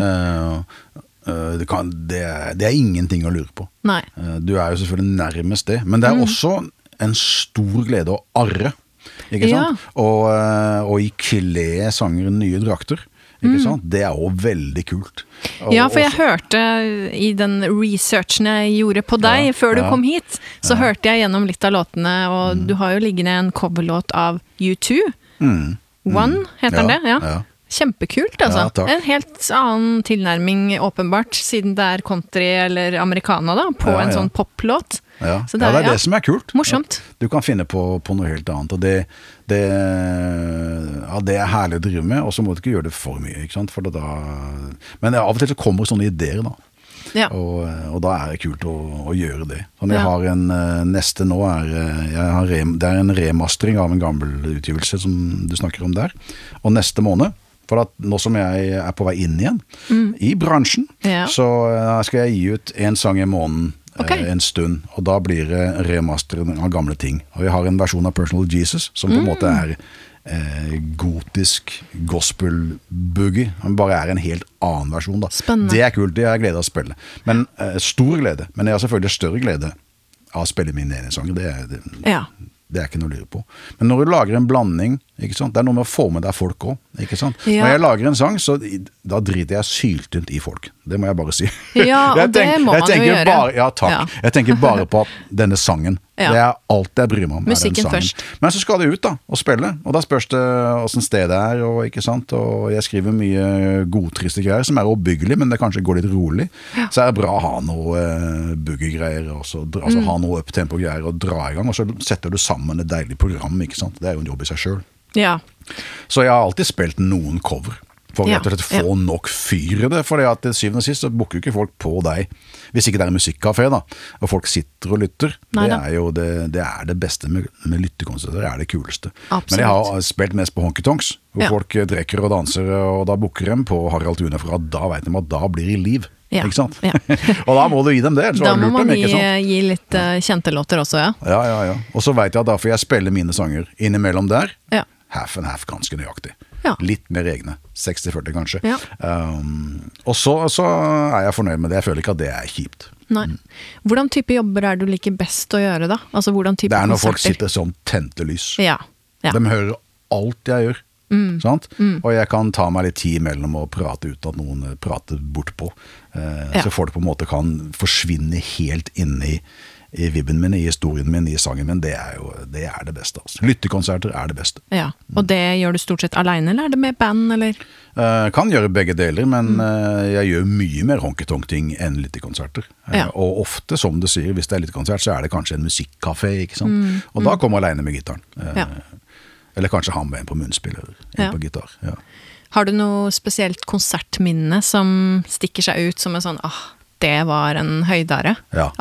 S1: Det ingenting å lure på.
S2: Nei.
S1: Du jo selvfølgelig nærmest det, men det også en stor glede å arre, ikke sant? Og ikle sanger nye drakter. Ikke sant? Det jo veldig kult.
S2: For jeg hørte i den researchen jeg gjorde på deg før du kom hit, så hørte jeg gjennom litt av låtene, og du har jo liggende en coverlåt av U2. One heter den det, ja. Kjempekult, altså. En helt annen tilnærming, åpenbart, siden det country eller americana da, på en sånn poplåt. Så
S1: det det som kult.
S2: Morsomt.
S1: Du kan finne på noe helt annet, og det herlig å drive med, og så må du ikke gjøre det for mye, ikke sant? Men av og til så kommer sånne ideer da. Og da det kult å gjøre det. Sånn, jeg har en neste nå det en remastering av en gammel utgivelse som du snakker om der, og neste måned, for at nå som jeg på vei inn igjen i bransjen, så skal jeg gi ut en sang i måneden en stund, og da blir det remastering av gamle ting. Og jeg har en versjon av Personal Jesus, som på en måte gotisk gospel boogie, men bare en helt annen versjon da.
S2: Spennende.
S1: Det kult, det glede å spille. Men stor glede, men jeg har selvfølgelig større glede av å spille mine egne sanger. Det ikke noe å lure på. Men når du lager en blanding, ikke sant? Det noe med å få med deg folk også, ikke sant? Når jeg lager en sang, så da driter jeg syltynt i folk. Det må jeg bare si.
S2: Det må man jo gjøre.
S1: Takk. Jeg tenker bare på denne sangen. Det alt jeg bryr meg om
S2: musikken
S1: den sangen.
S2: Først.
S1: Men så skal det ut da, og spille. Og da spørs det hvordan stedet og ikke sant? Og jeg skriver mye godtriste greier, som oppbyggelig, men det kanskje går litt rolig. Så det bra å ha noe boogie-greier, altså ha noe up-tempo-greier, og dra i gang, og så setter du sammen et deilig program, ikke sant? Det jo en jobb i seg selv. Så jeg har alltid spilt noen cover for rett og slett få nok fyr i det, for at til syvende og sist så booker jo ikke folk på deg hvis ikke det en musikkcafé da, og folk sitter og lytter. Det jo det beste med lyttekonserter, det det kuleste.
S2: Absolutt.
S1: Men jeg har spilt mest på honky-tonks, hvor folk drekker og danser, og da booker de på Harald Thune, for da vet de at da blir det liv. Ikke sant? Og da må du gi dem det, så
S2: da må man
S1: dem,
S2: gi litt kjente låter også,
S1: Ja. Og så vet jeg at da får jeg spille mine sanger innimellom der, half and half ganske nøyaktig. Litt mer egne, 60-40 kanskje. Og så jeg fornøyd med det, jeg føler ikke at det kjipt.
S2: Nei. Hvordan type jobber du liker best å gjøre da? Altså hvordan type konserter?
S1: Det når folk sitter som tente lys. De hører alt jeg gjør. Sant? Og jeg kan ta meg litt tid mellom å prate ut at noen prater bort på, så folk på en måte kan forsvinne helt inne i vibben min, i historien min, i sangen min. Det det beste altså. Lyttekonserter det beste.
S2: Og det gjør du stort sett alene, eller det med band, eller?
S1: Kan gjøre begge deler, men jeg gjør mye mer honky-tonk-ting enn lyttekonserter. Og ofte, som du sier, hvis det lyttekonsert, så det kanskje en musikkcafé, ikke sant? Og da kommer jeg alene med gitaren. Eller kanskje han med en på munnspiller, en på gitar.
S2: Har du noe spesielt konsertminne som stikker seg ut som en sånn, det var en høydare?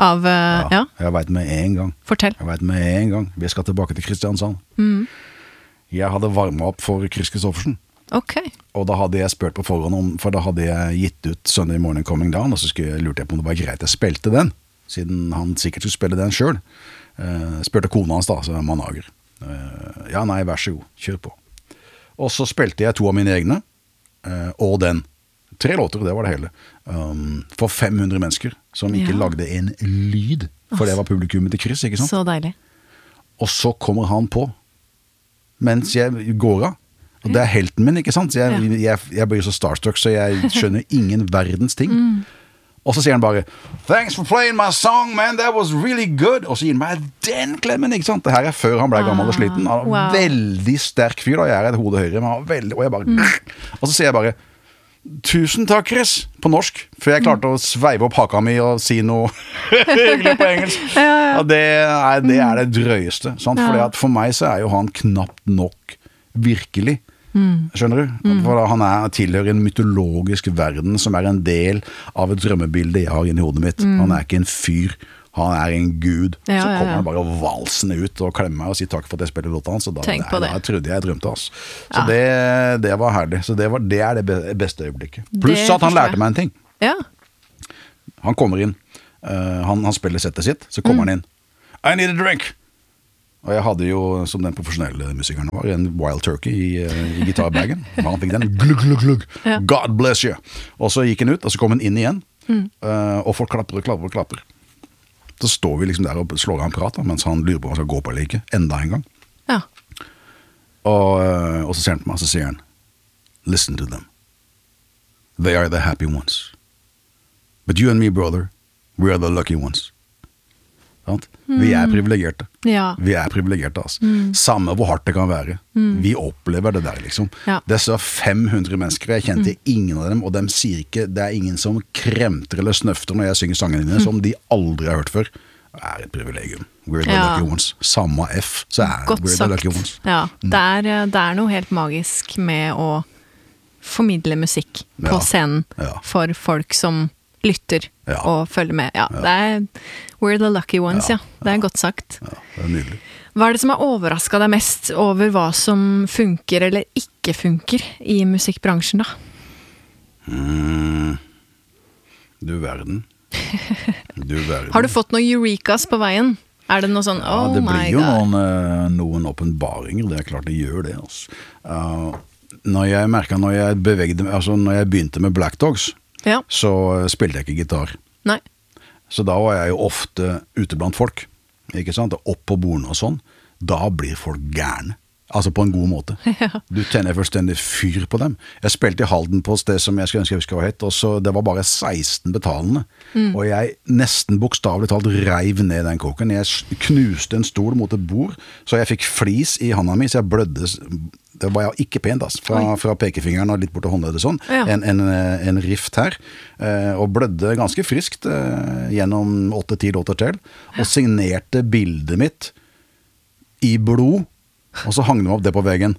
S1: Jeg vet med en gang.
S2: Fortell.
S1: Jeg vet med en gang. Vi skal tilbake til Kristiansand. Jeg hadde varmet opp for Chris Kristoffersen. Og da hadde jeg spurt på forhånd om, for da hadde jeg gitt ut Sunday Morning Coming Down, og så lurte jeg på om det var greit jeg spilte den, siden han sikkert skulle spille den selv. Spurte kona hans da, så Manager. Nei, vær så god, kjør på. Og så spilte jeg 2 av mine egne, og den. 3 låter, det var det hele. For 500 mennesker, som ikke lagde en lyd, for det var publikummet til Chris, ikke sant?
S2: Så deilig.
S1: Og så kommer han på, mens jeg går av. Og det helten min, ikke sant? Så jeg blir så starstruck, så jeg skjønner ingen verdens ting. Og så sier han bare, thanks for playing my song, man, that was really good. Og så gir han meg den klemmen, ikke sant? Det her før han ble gammel og sliten. Han var veldig sterk fyr, da. Jeg et hode høyre, men han var veldig, og jeg bare, og så sier jeg bare, tusen takk, Chris, på norsk, for jeg klarte å sveive opp haka mi og si noe hyggelig på engelsk. Og det det drøyeste, sant? Fordi at for meg så jo han knapt nok virkelig. Skjønner du? For han tilhører en mytologisk verden som en del av et drømmebilde jeg har inni hodet mitt. Han ikke en fyr, han en gud. Så kommer han bare valsende ut og klemmer meg og sier takk for at jeg spiller låta hans, og da trodde jeg drømte oss. Så det var herlig. Så det det beste øyeblikket. Pluss at han lærte meg en ting. Han kommer inn, han spiller settet sitt, så kommer han inn. I need a drink! Og jeg hadde jo, som den profesjonelle musikeren var, en Wild Turkey i gitarbagen. Han fikk den, glugg, glugg, glugg, God bless you. Og så gikk han ut, og så kom han inn igjen, og folk klapper. Så står vi liksom der og slår han prat, mens han lurer på om han skal gå på eller ikke, enda en gang. Og så ser han på meg, så sier han, listen to them. They are the happy ones. But you and me, brother, we are the lucky ones. Vi privilegerte. Vi privilegerte, altså. Samme hvor hardt det kan være. Vi opplever det der, liksom. Det så 500 mennesker, jeg kjente ingen av dem, og de sier ikke, det ingen som kremter eller snøfter når jeg synger sangene dine, som de aldri har hørt før. Det et privilegium. We're the lucky ones. Samme F, så we're the lucky ones.
S2: Ja, det noe helt magisk med å formidle musikk på scenen for folk som lytter og følger med. Det we're the lucky ones, det godt sagt.
S1: Det nydelig.
S2: Hva det som har overrasket deg mest over hva som funker eller ikke funker i musikkbransjen da?
S1: Du verden.
S2: Har du fått noen eurekas på veien? Det noe sånn, oh my god?
S1: Det blir jo noen åpenbaringer, det klart det gjør det. Altså. Når jeg begynte med Black Dogs, så spilte jeg ikke gitar.
S2: Nei.
S1: Så da var jeg jo ofte ute blant folk, ikke sant? Opp på bordene og sånn. Da blir folk gærne. Altså på en god måte. Du tenner fullstendig fyr på dem. Jeg spilte i Halden på et sted som jeg skulle ønske jeg husker hva het, og så det var bare 16 betalende. Og jeg nesten bokstavelig talt reiv ned den kåken. Jeg knuste en stol mot et bord, så jeg fikk flis i handa mi, så jeg blødde. Det var jo ikke pent, fra pekefingeren og litt bort til håndleddet sånn. En rift her, og blødde ganske friskt gjennom 8-10 låter til, og signerte bildet mitt i blod, og så hang de opp det på veggen.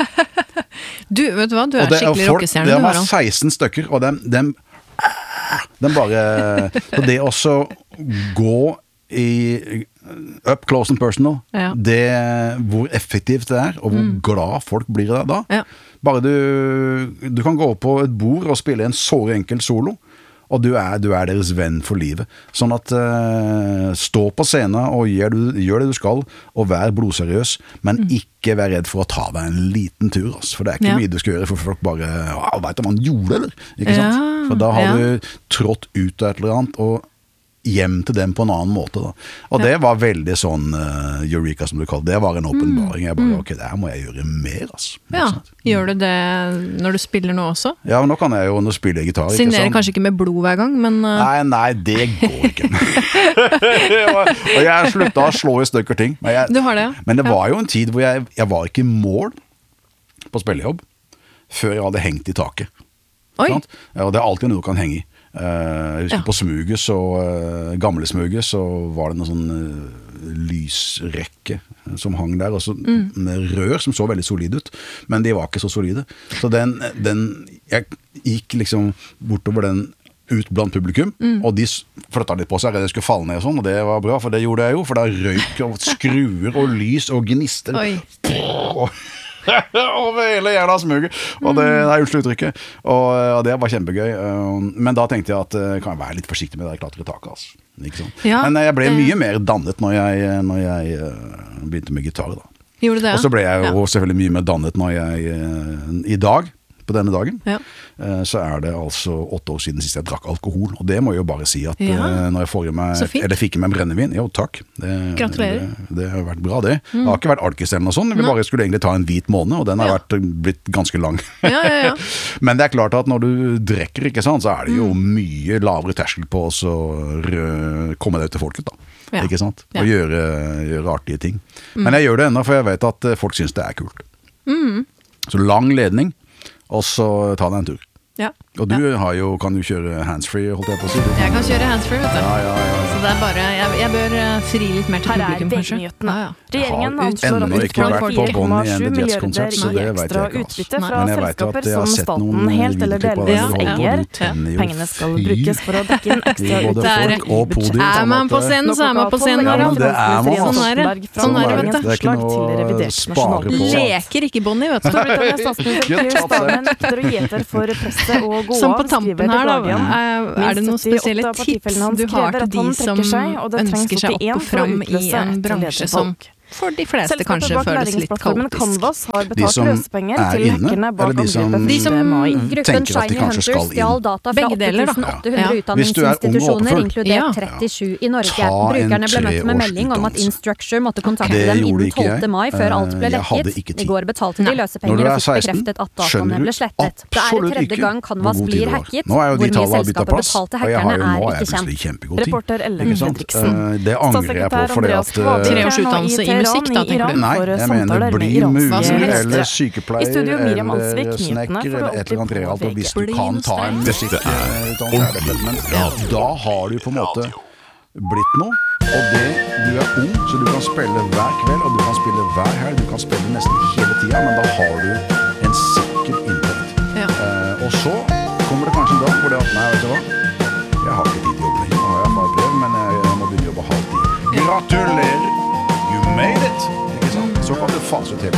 S2: Du, vet du hva? Du skikkelig rockestjerne.
S1: Det var 16 stykker, og de bare... Så det også gå i up close and personal, hvor effektivt det og hvor glad folk blir da. Bare du kan gå på et bord og spille en så enkel solo, og du deres venn for livet. Sånn at stå på scenen og gjør det du skal, og vær blodseriøs, men ikke vær redd for å ta deg en liten tur, altså. For det ikke mye du skal gjøre, for folk bare, vet du om han gjorde det, eller? Ikke sant? For da har du trådt ut av et eller annet, og hjem til dem på en annen måte da. Og det var veldig sånn Eureka som du kaller det. Det var en åpenbaring. Jeg bare, ok, det her må jeg gjøre mer, altså.
S2: Gjør du det når du spiller nå også?
S1: Ja, nå kan jeg jo når jeg spiller gitar.
S2: Signerer kanskje ikke med blod hver gang, men...
S1: Nei, det går ikke. Og jeg sluttet å slå i stykker ting.
S2: Du har det, ja.
S1: Men det var jo en tid hvor jeg var ikke i mål på spillejobb før jeg hadde hengt i taket.
S2: Oi!
S1: Og det alltid noe du kan henge i. Jeg husker på smuget, gamle smuget, så var det noen sånn lysrekke som hang der, og så med rør som så veldig solid ut, men de var ikke så solide. Så jeg gikk liksom bortover den ut blant publikum, og de flyttet litt på seg, jeg skulle falle ned og sånn, og det var bra, for det gjorde jeg jo, for da røyk og skruer og lys og gnister. Over hele jævla smuget, og det unnskyld uttrykket, og det var kjempegøy, men da tenkte jeg at kan jeg være litt forsiktig med det klatre i taket, altså. Ikke sånn? Men jeg ble mye mer dannet når jeg begynte med gitar da.
S2: Gjorde det, ja.
S1: Og så ble jeg jo selvfølgelig mye mer dannet når jeg i dag, på denne dagen, så det altså 8 år siden sist jeg drakk alkohol. Og det må jeg jo bare si at når jeg får i meg, eller fikk i meg brennevin, jo takk.
S2: Gratulerer.
S1: Det har vært bra det. Det har ikke vært alkis eller noe sånt, vi bare skulle egentlig ta en hvit måned, og den har blitt ganske lang. Men det klart at når du drikker, ikke sant, så det jo mye lavere terskel på oss å komme deg ut til folket da. Ikke sant? Og gjøre artige ting. Men jeg gjør det ennå, for jeg vet at folk synes det kult. Så lang ledning, og så ta deg en tur. Og du kan jo kjøre handsfree, holdt jeg på å si.
S2: Jeg kan kjøre handsfree, vet du.
S1: Så
S2: det bare, jeg bør fri litt mer til publikum, kanskje.
S3: Regjeringen
S1: anslår at
S3: ikke vært på bånd i NDGS-konsert, så det vet jeg ikke. Utbytte fra selskaper som staten helt eller delvis eier. Pengene skal brukes for å dekke inn ekstra utgifter.
S2: Man på scenen, så man på scenen, Harald. Sånn det, vet du. Leker ikke Bonnie, vet du.
S3: Storbritannias statsminister Starmer nekter å gi etter for presset og gå
S2: som på
S3: av,
S2: tampen her da, det noen spesielle tips du har til de som ønsker seg opp og fram i en bransje som for de fleste kanskje føles litt kaotisk.
S3: Canvas har betalt løsepenger til hackerne bak
S1: de som
S4: Gruppen Shiny Hunters stjal data fra 8800 utdanningsinstitusjoner, inkludert 37 i Norge. Brukerne ble møtt med melding om at Instructure måtte kontakte dem innen 12. mai før alt ble lekket. I går betalte de løsepenger og fikk bekreftet at dataene ble slettet. Det tredje gang Canvas blir hacket. Hvor mye selskapet betalte hackerne ikke kjent.
S3: Reporter Ellen Fredriksen.
S1: Det angrer jeg på, fordi at
S2: 3 års utdannelse i musikk da, tenker du?
S1: Nei, jeg mener bli murer eller sykepleier eller snekker eller et eller annet realt, og hvis du kan ta en musikkutdannelse, men da har du på en måte blitt noe, og du ung, så du kan spille hver kveld, og du kan spille hver helg, du kan spille nesten hele tiden, men da har du en sikker inntekt. Og så kommer det kanskje en dag hvor det nei, vet du hva? Jeg har ikke tid til jobb lenger, nå har jeg fagbrev, men jeg må begynne å jobbe halvtid. Gratulerer! You made it! Ikke sant? Så kan du fase til.